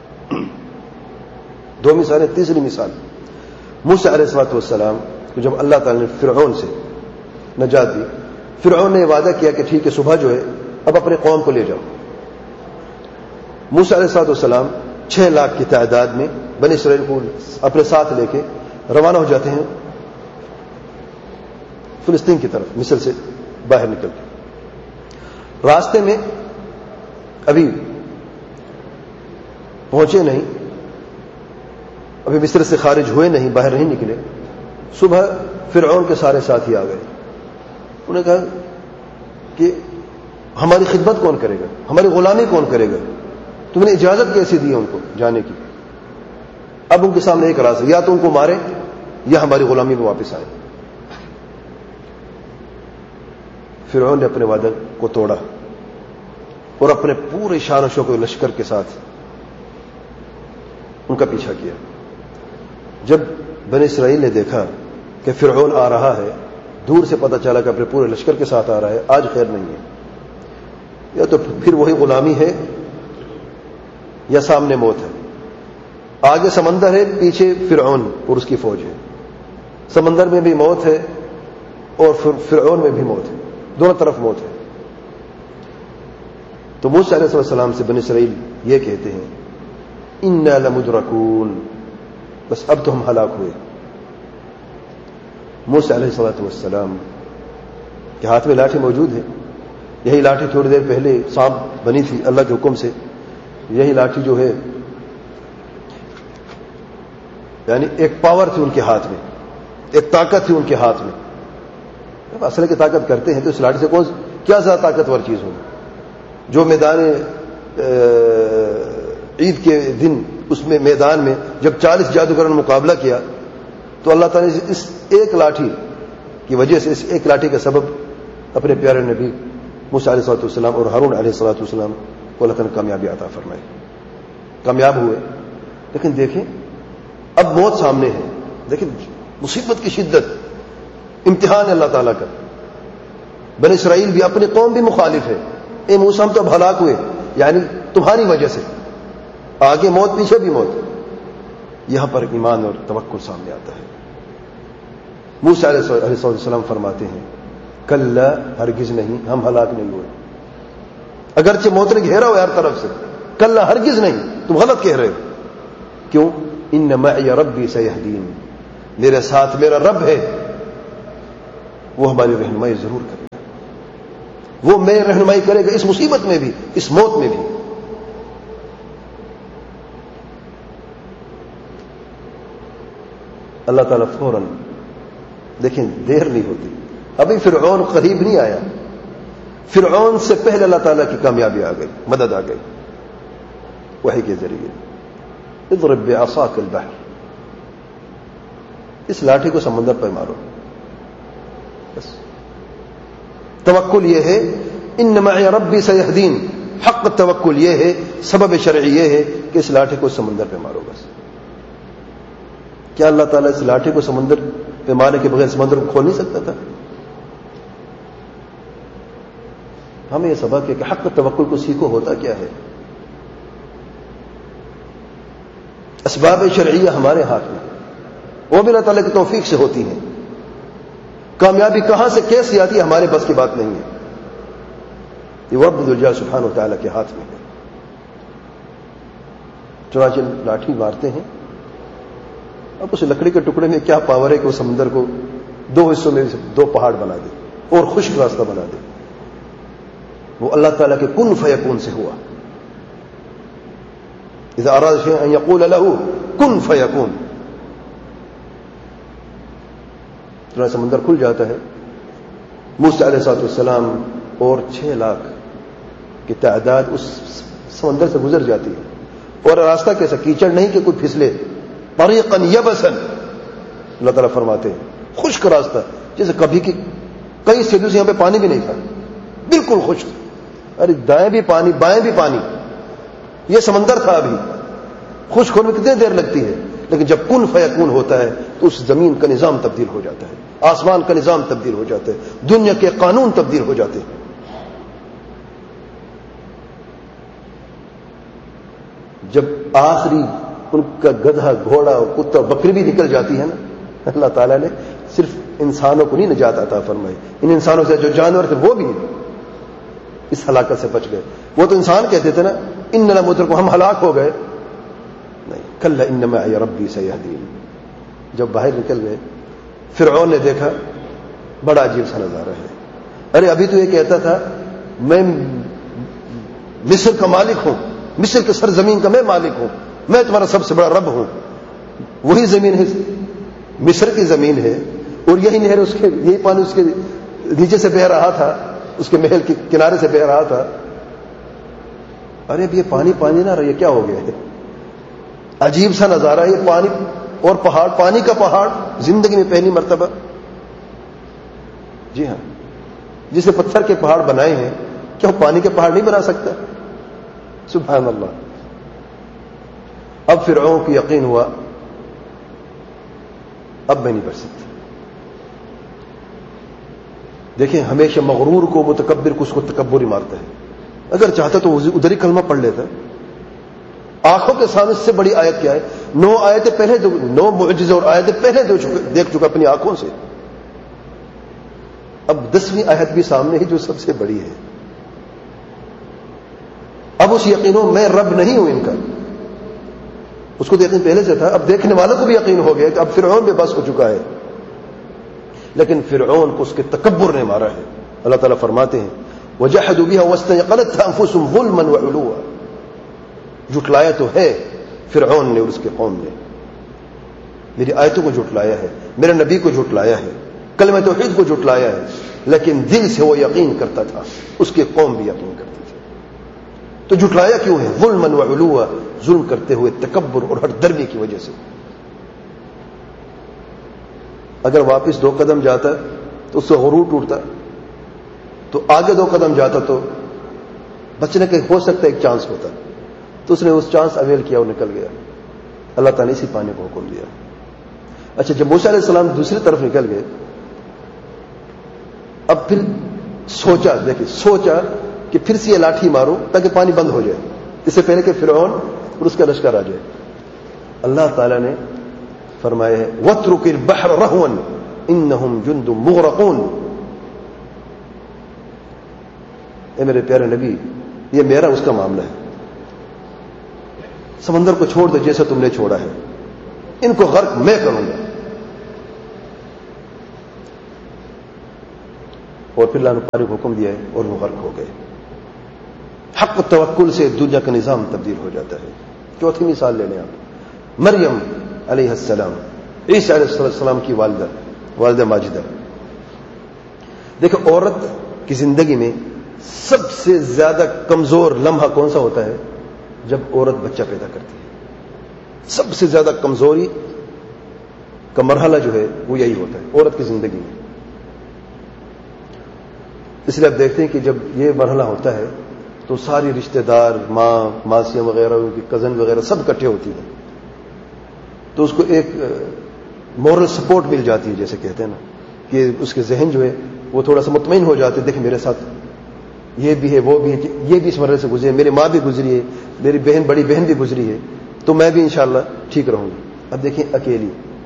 دو مثالیں، تیسری مثال موسیٰ علیہ الصلوۃ والسلام کو جب اللہ تعالیٰ نے فرعون سے نجات دی، فرعون نے وعدہ کیا کہ ٹھیک ہے صبح جو ہے اب اپنے قوم کو لے جاؤ۔ موسیٰ علیہ الصلوۃ والسلام 6 لاکھ کی تعداد میں بنی اسرائیل کو اپنے ساتھ لے کے روانہ ہو جاتے ہیں فلسطین کی طرف، مصر سے باہر نکل کے۔ راستے میں ابھی پہنچے نہیں، ابھی مصر سے خارج ہوئے نہیں، باہر نہیں نکلے، صبح فرعون کے سارے ساتھی آ گئے۔ انہوں نے کہا کہ ہماری خدمت کون کرے گا، ہماری غلامی کون کرے گا، تم نے اجازت کیسے دی ان کو جانے کی؟ اب ان کے سامنے ایک راستہ، یا تو ان کو مارے یا ہماری غلامی میں واپس آئے۔ فرعون نے اپنے وعدے کو توڑا اور اپنے پورے شان و شوکت لشکر کے ساتھ ان کا پیچھا کیا۔ جب بنی اسرائیل نے دیکھا کہ فرعون آ رہا ہے، دور سے پتہ چلا کہ اپنے پورے لشکر کے ساتھ آ رہا ہے، آج خیر نہیں ہے، یا تو پھر وہی غلامی ہے یا سامنے موت ہے۔ آگے سمندر ہے، پیچھے فرعون اور اس کی فوج ہے، سمندر میں بھی موت ہے اور فرعون میں بھی موت ہے، دونوں طرف موت ہے۔ تو موسیٰ علیہ السلام سے بنی اسرائیل یہ کہتے ہیں انا لمدرکون، بس اب تو ہم ہلاک ہوئے۔ موسیٰ علیہ السلام کے ہاتھ میں لاٹھی موجود ہے، یہی لاٹھی تھوڑی دیر پہلے سانپ بنی تھی اللہ کے حکم سے، یہی لاٹھی جو ہے یعنی ایک پاور تھی ان کے ہاتھ میں، ایک طاقت تھی ان کے ہاتھ میں۔ جب اصل کی طاقت کرتے ہیں تو اس لاٹھی سے کیا زیادہ طاقتور چیز ہوگی؟ جو میدان عید کے دن اس میں میدان میں جب 40 جادوگروں نے مقابلہ کیا تو اللہ تعالیٰ نے اس ایک لاٹھی کی وجہ سے، اس ایک لاٹھی کا سبب اپنے پیارے نبی موسیٰ علیہ السلام اور ہارون علیہ السلام کو اللہ تعالیٰ نے کامیابی عطا فرمائی، کامیاب ہوئے۔ لیکن دیکھیں اب موت سامنے ہے، دیکھیں مصیبت کی شدت، امتحان ہے اللہ تعالیٰ کا۔ بنی اسرائیل بھی، اپنی قوم بھی مخالف ہے، اے موسیٰ ہم تو اب ہلاک ہوئے، یعنی تمہاری وجہ سے، آگے موت پیچھے بھی موت۔ یہاں پر ایمان اور توکل سامنے آتا ہے۔ موسیٰ علیہ السلام فرماتے ہیں کلا، ہرگز نہیں، ہم ہلاک نہیں ہوئے، اگرچہ موت نے گھیرا ہوا ہر طرف سے، کلا ہرگز نہیں، تم غلط کہہ رہے ہو۔ کیوں؟ ان معی ربی سیہدین، میرے ساتھ میرا رب ہے، وہ ہماری رہنمائی ضرور کرے گا، وہ میری رہنمائی کرے گا اس مصیبت میں بھی، اس موت میں بھی۔ اللہ تعالیٰ فوراً، دیکھیں دیر نہیں ہوتی، ابھی فرعون قریب نہیں آیا، فرعون سے پہلے اللہ تعالیٰ کی کامیابی آ گئی، مدد آ گئی وحی کے ذریعے۔ اضرب بعصاک البحر، اس لاٹھی کو سمندر پہ مارو، بس۔ توکل یہ ہے ان معی ربی سیہدین، حق توکل یہ ہے، سبب شرعی یہ ہے کہ اس لاٹھی کو سمندر پہ مارو بس۔ کیا اللہ تعالیٰ اس لاٹھی کو سمندر پہ مارنے کے بغیر سمندر کو کھول نہیں سکتا تھا؟ ہمیں یہ سبق ہے کہ حق توکل کو سیکھو، ہوتا کیا ہے۔ اسباب شرعیہ ہمارے ہاتھ میں، وہ بھی اللہ تعالیٰ کی توفیق سے ہوتی ہیں۔ کامیابی کہاں سے کیسے آتی ہے ہمارے بس کی بات نہیں ہے، یہ رب ذوالجلال سبحانہ و تعالیٰ کے ہاتھ میں ہے۔ چنانچہ لاٹھی مارتے ہیں، اب اس لکڑی کے ٹکڑے میں کیا پاور ہے کہ وہ سمندر کو دو حصوں میں دو پہاڑ بنا دے اور خشک راستہ بنا دے۔ وہ اللہ تعالیٰ کے کن فیکون سے ہوا۔ اذا اراد شیئا ان یقول له کن فیکون، چنانچہ سمندر کھل جاتا ہے۔ موسیٰ علیہ السلام اور 6 لاکھ کی تعداد اس سمندر سے گزر جاتی ہے، اور راستہ کیسا، کیچڑ نہیں کہ کوئی پھسلے، طریقا یبسا، اللہ تعالیٰ فرماتے ہیں خشک راستہ، جیسے کبھی کی کئی صدیوں سے یہاں پہ پانی بھی نہیں تھا، بالکل خشک، ارے دائیں بھی پانی بائیں بھی پانی، یہ سمندر تھا ابھی، خشک ہونے میں کتنی دیر لگتی ہے، لیکن جب کن فیکون ہوتا ہے تو اس زمین کا نظام تبدیل ہو جاتا ہے، آسمان کا نظام تبدیل ہو جاتا ہے، دنیا کے قانون تبدیل ہو جاتے ہیں۔ جب آخری ان کا گدھا گھوڑا کتا بکری بھی نکل جاتی ہے نا، اللہ تعالیٰ نے صرف انسانوں کو نہیں نجات عطا فرمائی، ان انسانوں سے جو جانور تھے وہ بھی اس ہلاکت سے بچ گئے۔ وہ تو انسان کہتے تھے نا ان لمدرکون، ہم ہلاک ہو گئے، نہیں، کلا ان معی ربی سیہدین۔ جب باہر نکل گئے، فرعون نے دیکھا بڑا عجیب سا نظارہ ہے، ارے ابھی تو یہ کہتا تھا میں مصر کا مالک ہوں، مصر کے سرزمین کا میں مالک ہوں، میں تمہارا سب سے بڑا رب ہوں۔ وہی زمین ہے، مصر کی زمین ہے، اور یہی نہر اس کے، یہی پانی اس کے نیچے سے بہ رہا تھا، اس کے محل کے کنارے سے بہ رہا تھا۔ ارے اب یہ پانی پانی نہ رہا، یہ کیا ہو گیا ہے، عجیب سا نظارہ، یہ پانی اور پہاڑ، پانی کا پہاڑ زندگی میں پہلی مرتبہ۔ جی ہاں، جسے پتھر کے پہاڑ بنائے ہیں، کیا وہ پانی کے پہاڑ نہیں بنا سکتا؟ سبحان اللہ۔ اب فرعون کو یقین ہوا اب میں نہیں بچ سکتا۔ دیکھیں ہمیشہ مغرور کو، متکبر کو، اس کو تکبر ہی مارتا ہے۔ اگر چاہتا تو ادھر ہی کلمہ پڑھ لیتا۔ آنکھوں کے سامنے سے بڑی آیت کیا ہے؟ 9 آیتیں پہلے، 9 معجزے اور آیتیں پہلے دیکھ چکا اپنی آنکھوں سے، اب 10ویں آیت بھی سامنے ہی جو سب سے بڑی ہے۔ اب اس یقینوں میں رب نہیں ہوں ان کا، اس کو تو یقین پہلے سے تھا، اب دیکھنے والوں کو بھی یقین ہو گیا کہ اب فرعون بے بس ہو چکا ہے، لیکن فرعون کو اس کے تکبر نے مارا ہے۔ اللہ تعالیٰ فرماتے ہیں وَجَحَدُوا بِهَا وَاسْتَيْقَنَتْهَا أَنفُسُهُمْ ظُلْمًا وَعُلُوًّا، جھٹلایا تو ہے فرعون نے اور اس کی قوم نے، میری آیتوں کو جھٹلایا ہے، میرے نبی کو جھٹلایا ہے، کلمہ توحید کو جھٹلایا ہے، لیکن دل سے وہ یقین کرتا تھا، اس کی قوم بھی یقین کرتی تھی۔ تو جھٹلایا کیوں ہے؟ ظلمًا وعلوا، ظلم کرتے ہوئے، تکبر اور ہٹ درمی کی وجہ سے۔ اگر واپس 2 قدم جاتا تو اس سے غرور ٹوٹتا، تو آگے 2 قدم جاتا تو بچنے کا ہو سکتا ایک چانس ہوتا، تو اس نے اس چانس اویل کیا اور نکل گیا۔ اللہ تعالیٰ نے اسی پانی کو حکم دیا۔ اچھا، جب موسیٰ علیہ السلام دوسری طرف نکل گئے، اب پھر سوچا، دیکھیں سوچا کہ پھر سے یہ لاٹھی مارو تاکہ پانی بند ہو جائے، اس سے پہلے کہ فرعون اور اس کا لشکر آ جائے۔ اللہ تعالیٰ نے فرمایا ہے وَاتْرُكِ الْبَحْرَ رَهْوًا إِنَّهُمْ جُنْدٌ مُغْرَقُونَ۔ اے میرے پیارے نبی، یہ میرا اس کا معاملہ ہے، سمندر کو چھوڑ دو جیسا تم نے چھوڑا ہے، ان کو غرق میں کروں گا، اور پھر اللہ نے فارغ حکم دیا ہے اور وہ غرق ہو گئے. حق و توکل سے دنیا کا نظام تبدیل ہو جاتا ہے. چوتھی مثال لے لیں آپ, مریم علیہ السلام, عیسیٰ علیہ السلام کی والدہ ماجدہ. دیکھو, عورت کی زندگی میں سب سے زیادہ کمزور لمحہ کون سا ہوتا ہے؟ جب عورت بچہ پیدا کرتی ہے. سب سے زیادہ کمزوری کا مرحلہ جو ہے وہ یہی ہوتا ہے عورت کی زندگی میں. اس لیے آپ دیکھتے ہیں کہ جب یہ مرحلہ ہوتا ہے تو ساری رشتہ دار, ماں, ماسیاں وغیرہ, ان کی کزن وغیرہ سب اکٹھے ہوتی ہیں, تو اس کو ایک مورل سپورٹ مل جاتی ہے, جیسے کہتے ہیں نا, کہ اس کے ذہن جو ہے وہ تھوڑا سا مطمئن ہو جاتے ہیں. دیکھیں میرے ساتھ یہ بھی ہے, وہ بھی ہے, یہ بھی اس مرحلے سے گزری ہے, میری ماں بھی گزری ہے, میری بہن, بڑی بہن بھی گزری ہے, تو میں بھی انشاءاللہ ٹھیک رہوں گی. اب دیکھیں, اکیلی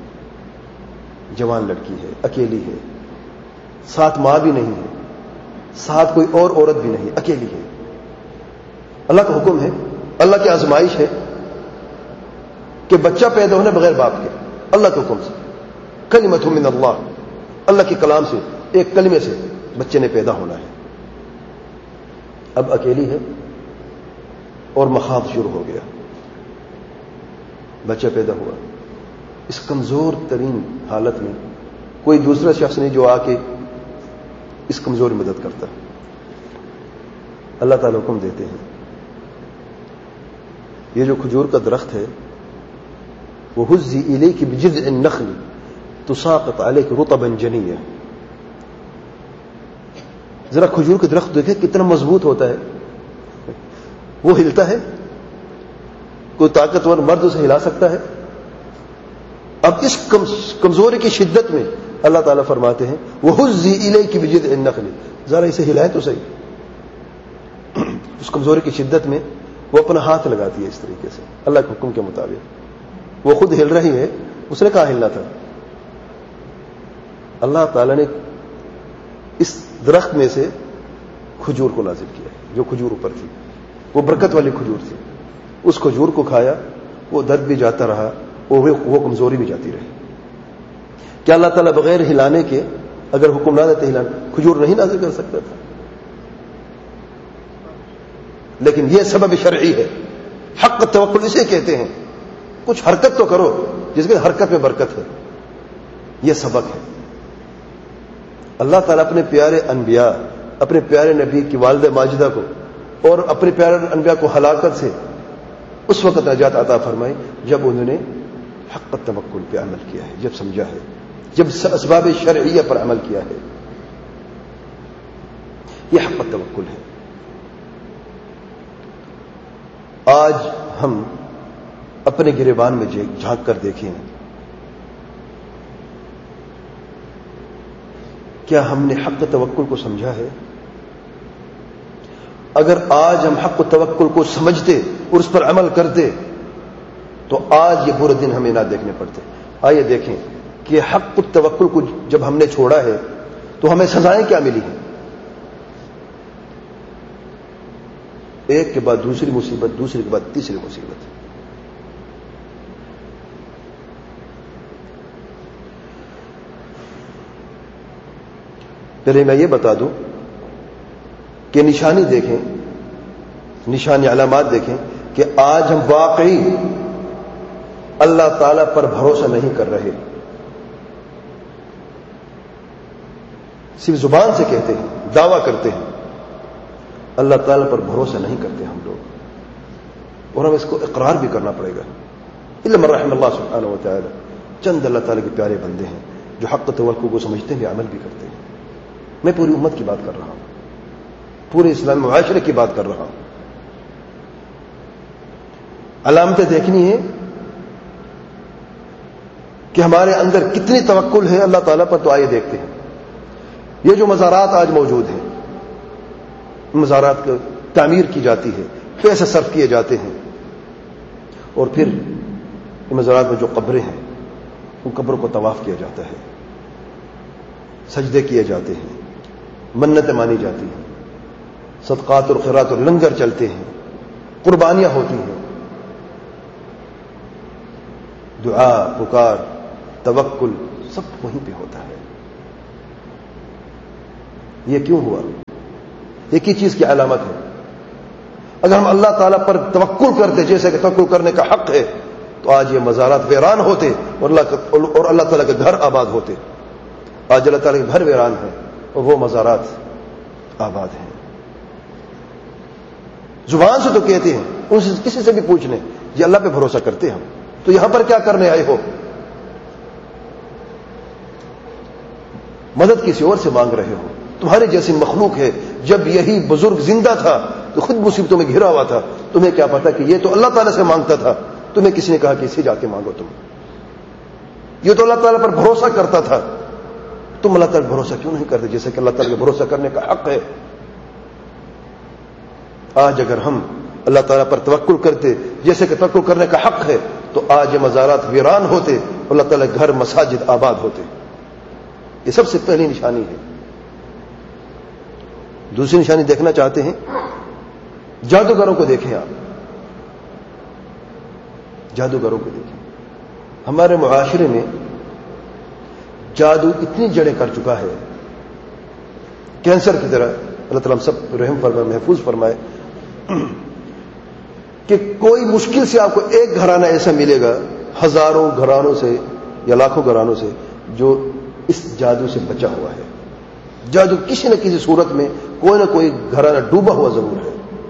جوان لڑکی ہے, اکیلی ہے, ساتھ ماں بھی نہیں ہے, ساتھ کوئی اور عورت بھی نہیں, اکیلی ہے. اللہ کا حکم ہے, اللہ کی آزمائش ہے کہ بچہ پیدا ہونے بغیر باپ کے, اللہ کے حکم سے, کلمۃ من اللہ, اللہ کے کلام سے, ایک کلمے سے بچے نے پیدا ہونا ہے. اب اکیلی ہے اور مخاض شروع ہو گیا, بچہ پیدا ہوا. اس کمزور ترین حالت میں کوئی دوسرا شخص نہیں جو آ کے اس کمزور مدد کرتا. اللہ تعالی حکم دیتے ہیں, یہ جو کھجور کا درخت ہے, وَهُزِّ إِلَيْكِ بِجِذْعِ النَّخْلِ تُسَاقِطْ عَلَيْكِ رُطَبًا جَنِيًّا. ذرا کھجور کا درخت دیکھیں کتنا مضبوط ہوتا ہے, وہ ہلتا ہے, کوئی طاقتور مرد اسے ہلا سکتا ہے. اب اس کمزوری کی شدت میں اللہ تعالیٰ فرماتے ہیں وَهُزِّ إِلَيْكِ بِجِذْعِ النَّخْلِ, ذرا اسے ہلائیں تو صحیح. اس کمزوری کی شدت میں وہ اپنا ہاتھ لگاتی ہے اس طریقے سے اللہ کے حکم کے مطابق. وہ خود ہل رہی ہے, اس نے کہاں ہلنا تھا. اللہ تعالیٰ نے اس درخت میں سے کھجور کو نازل کیا, جو کھجور اوپر تھی وہ برکت والی کھجور تھی. اس کھجور کو کھایا, وہ درد بھی جاتا رہا, وہ کمزوری بھی جاتی رہی. کیا اللہ تعالیٰ بغیر ہلانے کے اگر حکم نہ دیتے ہلانے, کھجور نہیں نازل کر سکتا تھا؟ لیکن یہ سبب شرعی ہے. حق توکل اسے کہتے ہیں, کچھ حرکت تو کرو جس میں حرکت میں برکت ہے. یہ سبق ہے. اللہ تعالیٰ اپنے پیارے انبیاء, اپنے پیارے نبی کی والدہ ماجدہ کو اور اپنے پیارے انبیاء کو ہلاکت سے اس وقت نجات عطا فرمائی جب انہوں نے حق توکل پہ عمل کیا ہے, جب سمجھا ہے, جب اسباب شرعیہ پر عمل کیا ہے. یہ حق توکل ہے. آج ہم اپنے گریبان میں جھانک کر دیکھیں, کیا ہم نے حق توکل کو سمجھا ہے؟ اگر آج ہم حق توکل کو سمجھتے اور اس پر عمل کرتے تو آج یہ برے دن ہمیں نہ دیکھنے پڑتے. آئیے دیکھیں کہ حق توکل کو جب ہم نے چھوڑا ہے تو ہمیں سزائیں کیا ملی ہیں. ایک کے بعد دوسری مصیبت, دوسری کے بعد تیسری مصیبت. پہلے میں یہ بتا دوں کہ نشانی دیکھیں, نشانی علامات دیکھیں کہ آج ہم واقعی اللہ تعالی پر بھروسہ نہیں کر رہے. صرف زبان سے کہتے ہیں, دعویٰ کرتے ہیں, اللہ تعالیٰ پر بھروسہ نہیں کرتے ہم لوگ, اور ہمیں اس کو اقرار بھی کرنا پڑے گا. الا من رحم اللہ سبحانہ و تعالی, چند اللہ تعالیٰ کے پیارے بندے ہیں جو حق توکل کو سمجھتے ہیں, عمل بھی کرتے ہیں. میں پوری امت کی بات کر رہا ہوں, پورے اسلامی معاشرے کی بات کر رہا ہوں. علامتیں دیکھنی ہے کہ ہمارے اندر کتنی توکل ہے اللہ تعالیٰ پر, تو آئیے دیکھتے ہیں. یہ جو مزارات آج موجود ہیں, مزارات کی تعمیر کی جاتی ہے, پیسے صرف کیے جاتے ہیں, اور پھر ان مزارات میں جو قبریں ہیں ان قبروں کو طواف کیا جاتا ہے, سجدے کیے جاتے ہیں, منتیں مانی جاتی ہیں, صدقات اور خیرات اور لنگر چلتے ہیں, قربانیاں ہوتی ہیں. دعا, پکار, توکل سب وہیں پہ ہوتا ہے. یہ کیوں ہوا؟ ایک ہی چیز کی علامت ہے. اگر ہم اللہ تعالیٰ پر توکل کرتے جیسے کہ توکل کرنے کا حق ہے تو آج یہ مزارات ویران ہوتے اور اللہ تعالیٰ کے گھر آباد ہوتے. آج اللہ تعالیٰ کے گھر ویران ہیں اور وہ مزارات آباد ہیں. زبان سے تو کہتے ہیں, ان سے کسی سے بھی پوچھ لیں, یہ اللہ پہ بھروسہ کرتے ہم, تو یہاں پر کیا کرنے آئے ہو؟ مدد کسی اور سے مانگ رہے ہو. تمہارے جیسی مخلوق ہے. جب یہی بزرگ زندہ تھا تو خود مصیبتوں میں گھرا ہوا تھا. تمہیں کیا پتا کہ یہ تو اللہ تعالیٰ سے مانگتا تھا. تمہیں کسی نے کہا کہ اسے جا کے مانگو. تم یہ تو اللہ تعالیٰ پر بھروسہ کرتا تھا. تم اللہ تعالیٰ پر بھروسہ کیوں نہیں کرتے جیسے کہ اللہ تعالیٰ پر بھروسہ کرنے کا حق ہے؟ آج اگر ہم اللہ تعالیٰ پر توکل کرتے جیسے کہ توکل کرنے کا حق ہے تو آج یہ مزارات ویران ہوتے, اللہ تعالیٰ گھر مساجد آباد ہوتے. یہ سب سے پہلی نشانی ہے. دوسری نشانی دیکھنا چاہتے ہیں؟ جادوگروں کو دیکھیں. آپ جادوگروں کو دیکھیں. ہمارے معاشرے میں جادو اتنی جڑیں کر چکا ہے, کینسر کی طرح. اللہ تعالیٰ ہم سب رحم فرمائے, محفوظ فرمائے, کہ کوئی مشکل سے آپ کو ایک گھرانہ ایسا ملے گا ہزاروں گھرانوں سے یا لاکھوں گھرانوں سے جو اس جادو سے بچا ہوا ہے. جادو کسی نہ کسی صورت میں کوئی نہ کوئی گھرانہ ڈوبا ہوا ضرور ہے.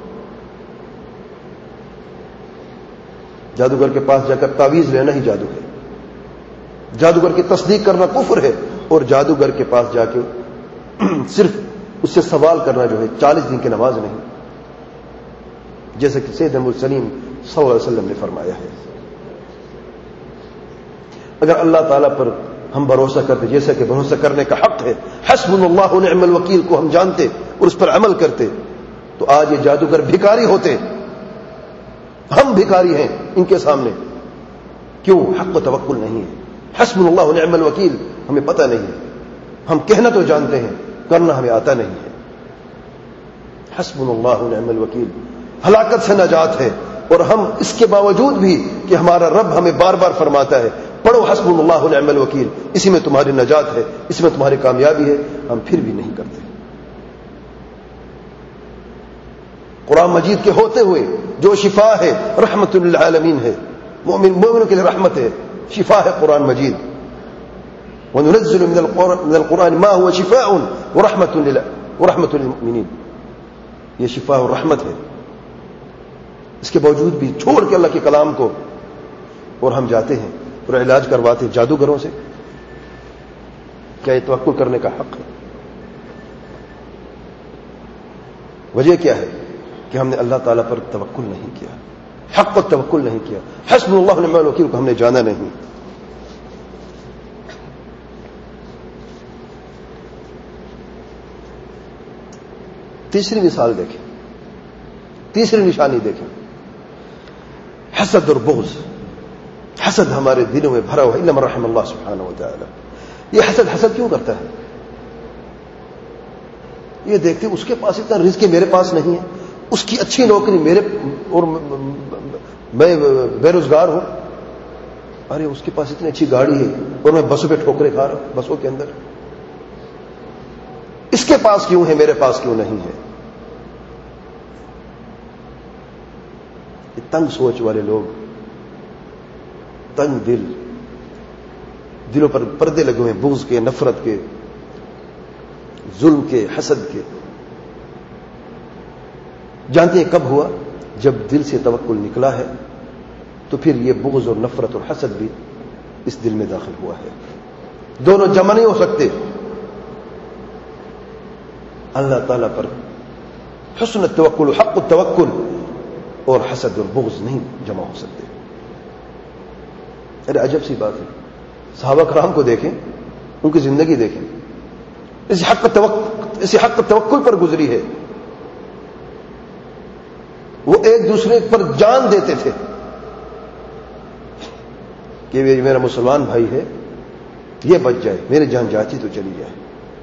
جادوگر کے پاس جا کر تعویذ لینا ہی جادو ہے. جادوگر کی تصدیق کرنا کفر ہے, اور جادوگر کے پاس جا کے صرف اس سے سوال کرنا جو ہے 40 دن کی نماز نہیں, جیسے کہ سیدنا المرسلین صلی اللہ علیہ وسلم نے فرمایا ہے. اگر اللہ تعالیٰ پر ہم بھروسہ کرتے جیسا کہ بھروسہ کرنے کا حق ہے, حسبنا اللہ و نعم الوکیل کو ہم جانتے اور اس پر عمل کرتے, تو آج یہ جادوگر بھکاری ہوتے. ہم بھکاری ہیں ان کے سامنے. کیوں؟ حق و توکل نہیں ہے. حسبنا اللہ و نعم الوکیل ہمیں پتہ نہیں ہے. ہم کہنا تو جانتے ہیں, کرنا ہمیں آتا نہیں ہے. حسبنا اللہ و نعم الوکیل ہلاکت سے نجات ہے. اور ہم اس کے باوجود بھی کہ ہمارا رب ہمیں بار بار فرماتا ہے پڑھو حسبنا اللہ و نعم الوکیل, اسی میں تمہاری نجات ہے, اس میں تمہاری کامیابی ہے, ہم پھر بھی نہیں کرتے. قرآن مجید کے ہوتے ہوئے جو شفا ہے, رحمت للعالمین ہے, مومنوں کے لیے رحمت ہے, شفا ہے قرآن مجید. وَنُنَزِّلُ مِنَ الْقُرْآنِ مَا هُوَ شِفَاءٌ وَرَحْمَةٌ لِلْمُؤْمِنِينَ. یہ شفا اور رحمت ہے. اس کے باوجود بھی چھوڑ کے اللہ کے کلام کو اور ہم جاتے ہیں اور علاج کرواتے جادوگروں سے. کیا یہ توکل کرنے کا حق ہے؟ وجہ کیا ہے کہ ہم نے اللہ تعالیٰ پر توکل نہیں کیا, حق پر توکل نہیں کیا. حسبنا اللہ و نعم الوکیل کو ہم نے جانا نہیں. تیسری مثال دیکھیں, تیسری نشانی دیکھیں, حسد اور بغض. حسد ہمارے دلوں میں بھرا ہوا, الا من رحم اللہ سبحانہ و تعالی. یہ حسد کیوں کرتا ہے؟ یہ دیکھتے اس کے پاس اتنا رزق میرے پاس نہیں ہے, اس کی اچھی نوکری میرے اور میں بے روزگار ہوں. ارے اس کے پاس اتنی اچھی گاڑی ہے اور میں بسوں پہ ٹھوکرے کھا رہا ہوں, بسوں کے اندر. اس کے پاس کیوں ہے, میرے پاس کیوں نہیں ہے؟ یہ تنگ سوچ والے لوگ, تنگ دل, دلوں پر پردے لگے ہوئے, بغض کے, نفرت کے, ظلم کے, حسد کے. جانتے ہیں کب ہوا؟ جب دل سے توکل نکلا ہے تو پھر یہ بغض اور نفرت اور حسد بھی اس دل میں داخل ہوا ہے. دونوں جمع نہیں ہو سکتے. اللہ تعالیٰ پر حسن التوکل, حق التوکل اور حسد اور بغض نہیں جمع ہو سکتے. ارے عجب سی بات ہے. صحابہ کرام کو دیکھیں, ان کی زندگی دیکھیں, اس حق توکل پر گزری ہے. وہ ایک دوسرے پر جان دیتے تھے کہ میرا مسلمان بھائی ہے, یہ بچ جائے, میری جان جاتی تو چلی جائے.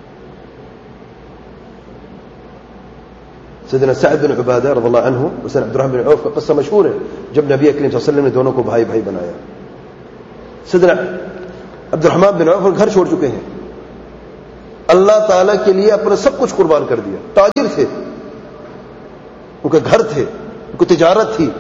سیدنا سعد بن عبادہ رضی اللہ عنہ اور سیدنا عبد الرحمن بن عوف کا قصہ مشہور ہے, جب نبی کریم صلی اللہ علیہ وسلم نے دونوں کو بھائی بھائی بنایا. سیدنا عبد الرحمن بن عوف گھر چھوڑ چکے ہیں, اللہ تعالیٰ کے لیے اپنا سب کچھ قربان کر دیا. تاجر تھے, ان کے گھر تھے, ان کی تجارت تھی,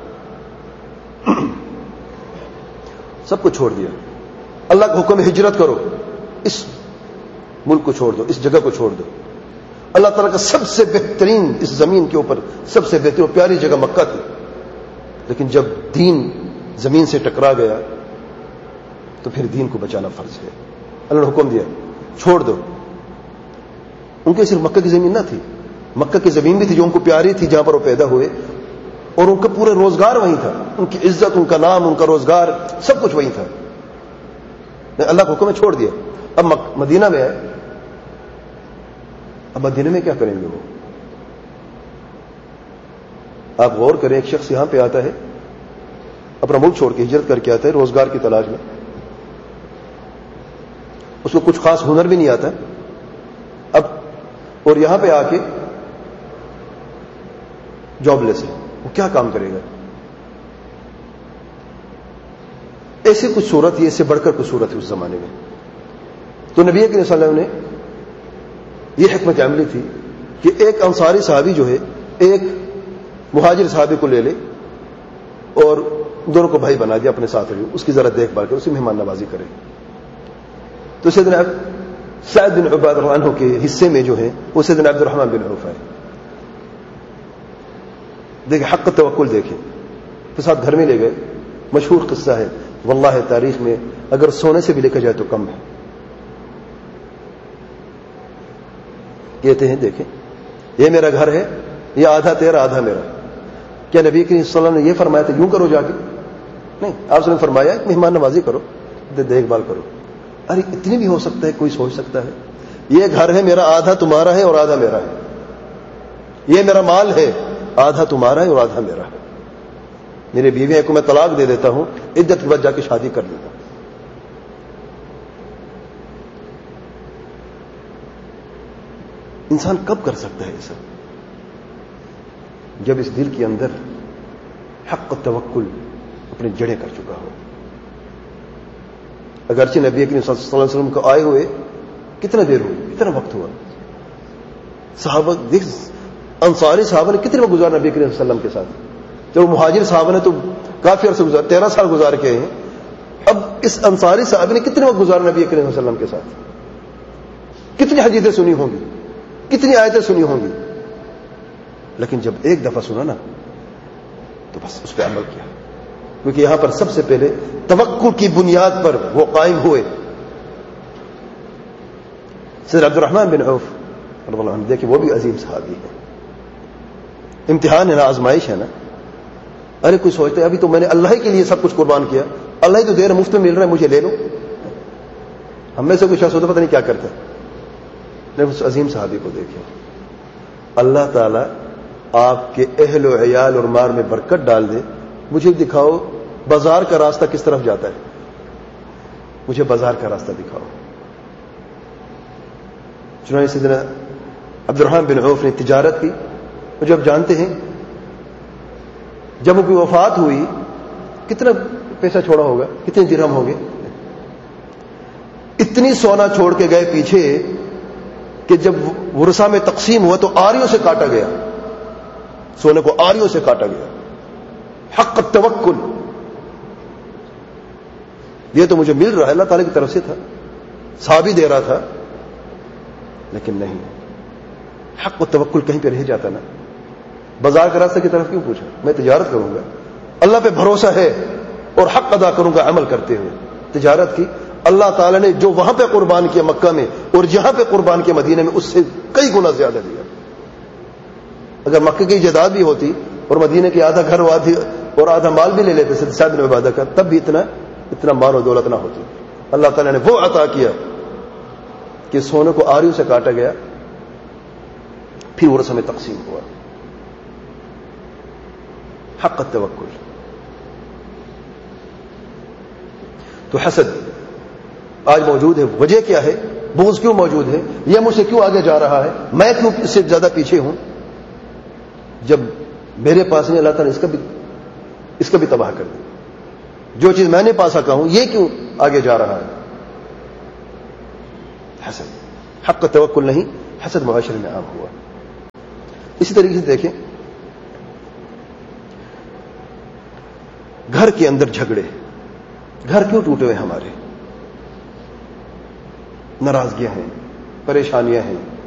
سب کو چھوڑ دیا. اللہ کا حکم ہجرت کرو, اس ملک کو چھوڑ دو, اس جگہ کو چھوڑ دو. اللہ تعالیٰ کا سب سے بہترین اس زمین کے اوپر سب سے بہترین اور پیاری جگہ مکہ تھی, لیکن جب دین زمین سے ٹکرا گیا تو پھر دین کو بچانا فرض ہے. اللہ نے حکم دیا چھوڑ دو. ان کے صرف مکہ کی زمین نہ تھی, مکہ کی زمین بھی تھی جو ان کو پیاری تھی, جہاں پر وہ پیدا ہوئے, اور ان کا پورا روزگار وہیں تھا. ان کی عزت, ان کا نام, ان کا روزگار سب کچھ وہیں تھا. اللہ کا حکم ہے چھوڑ دیا. اب مدینہ میں آئے, اب مدینہ میں کیا کریں گے وہ؟ آپ غور کریں, ایک شخص یہاں پہ آتا ہے, اپنا ملک چھوڑ کے ہجرت کر کے آتا ہے روزگار کی تلاش میں, اس کو کچھ خاص ہنر بھی نہیں آتا اب, اور یہاں پہ آ کے جاب لیس ہے, وہ کیا کام کرے گا؟ ایسی کچھ صورت ہی, اس سے بڑھ کر کچھ صورت ہے اس زمانے میں. تو نبی کریم صلی اللہ علیہ وسلم نے یہ حکمت عملی تھی کہ ایک انصاری صحابی جو ہے ایک مہاجر صحابی کو لے لے اور دونوں کو بھائی بنا دیا اپنے ساتھ, اس کی ذرا دیکھ بھال کرے, اس کی مہمان نوازی کرے. تو سیدنا سعد بن عبادہ رضی اللہ عنہ کے حصے میں جو ہے وہ سیدنا عبد الرحمن بن عوف ہے. دیکھیں حق توکل, دیکھیں تو ساتھ گھر میں لے گئے. مشہور قصہ ہے واللہ تاریخ میں, اگر سونے سے بھی لکھا جائے تو کم ہے. کہتے ہیں دیکھیں یہ میرا گھر ہے, یہ آدھا تیرا آدھا میرا. کیا نبی کریم صلی اللہ علیہ وسلم نے یہ فرمایا تھا یوں کرو جا کے؟ نہیں, آپ نے فرمایا مہمان نوازی کرو, دیکھ بھال کرو. ارے اتنی بھی ہو سکتا ہے, کوئی سوچ سکتا ہے یہ گھر ہے میرا, آدھا تمہارا ہے اور آدھا میرا ہے. یہ میرا مال ہے, آدھا تمہارا ہے اور آدھا میرا ہے. میرے بیوی کو میں طلاق دے دیتا ہوں, عدت کے بعد جا کے شادی کر لیتا ہوں. انسان کب کر سکتا ہے یہ سب؟ جب اس دل کے اندر حق توکل اپنی جڑیں کر چکا ہو. اگرچہ نبی کریم صلی اللہ علیہ وسلم کو آئے ہوئے کتنا دیر ہوئی, کتنا وقت ہوا. صحابہ دیکھ, انصاری صحابہ نے کتنے وقت گزارا نبی کریم صلی اللہ علیہ وسلم کے ساتھ. جب مہاجر صحابہ نے تو کافی عرصے گزار, 13 سال گزار کے ہیں. اب اس انصاری صحابہ نے کتنے وقت گزارا نبی کریم صلی اللہ علیہ وسلم کے ساتھ. کتنی حدیثیں سنی ہوں گی, کتنی آیتیں سنی ہوں گی, لیکن جب ایک دفعہ سنا نا تو بس اس پہ عمل کیا. کیونکہ یہاں پر سب سے پہلے توکل کی بنیاد پر وہ قائم ہوئے. سیدنا عبد الرحمن بن عوف رضی اللہ عنہ, دیکھیں وہ بھی عظیم صحابی ہے. امتحان ہے نا, آزمائش ہے نا. ارے کوئی سوچتا ہے ابھی تو میں نے اللہ کے لیے سب کچھ قربان کیا, اللہ ہی تو دیر مفت میں مل رہا ہے, مجھے لے لو. ہم میں سے کوئی شخص ہوتا پتہ نہیں کیا کرتا. لیکن اس عظیم صحابی کو دیکھیں, اللہ تعالیٰ آپ کے اہل و عیال اور مال میں برکت ڈال دے. مجھے دکھاؤ بازار کا راستہ کس طرف جاتا ہے, مجھے بازار کا راستہ دکھاؤ. چنانچہ سیدنا عبد الرحمن بن عوف نے تجارت کی. اور جب جانتے ہیں جب ان کی وفات ہوئی کتنا پیسہ چھوڑا ہوگا, کتنے درہم ہو گئے. اتنی سونا چھوڑ کے گئے پیچھے کہ جب ورثہ میں تقسیم ہوا تو آریوں سے کاٹا گیا, سونے کو آریوں سے کاٹا گیا. حق التوکل, یہ تو مجھے مل رہا ہے اللہ تعالی کی طرف سے تھا, صحابی دے رہا تھا, لیکن نہیں. حق التوکل کہیں پہ رہ جاتا نا. بازار کا راستہ کی طرف کیوں پوچھا, میں تجارت کروں گا, اللہ پہ بھروسہ ہے اور حق ادا کروں گا عمل کرتے ہوئے. تجارت کی, اللہ تعالیٰ نے جو وہاں پہ قربان کیا مکہ میں اور جہاں پہ قربان کیا مدینہ میں, اس سے کئی گنا زیادہ دیا. اگر مکہ کی جائیداد بھی ہوتی اور مدینہ کے آدھا گھر اور آدھا مال بھی لے لیتے سعد بن عبادہ کا, تب بھی اتنا مال و دولت نہ ہوتی. اللہ تعالیٰ نے وہ عطا کیا کہ سونے کو آریوں سے کاٹا گیا, پھر ورثہ میں تقسیم ہوا. حق التوکل. تو حسد آج موجود ہے, وجہ کیا ہے؟ بغض کیوں موجود ہے؟ یہ مجھ سے کیوں آگے جا رہا ہے, میں کیوں اس سے زیادہ پیچھے ہوں؟ جب میرے پاس نہیں, اللہ تعالیٰ نے اس کا بھی تباہ کر دیا. جو چیز میں نے پا سکا ہوں یہ کیوں آگے جا رہا ہے؟ حسد. حق کا توکل نہیں، حسد معاشرے میں عام ہوا. اسی طریقے سے دیکھیں گھر کے اندر جھگڑے، گھر کیوں ٹوٹے ہوئے ہمارے؟ ناراضگیاں ہیں، پریشانیاں ہیں،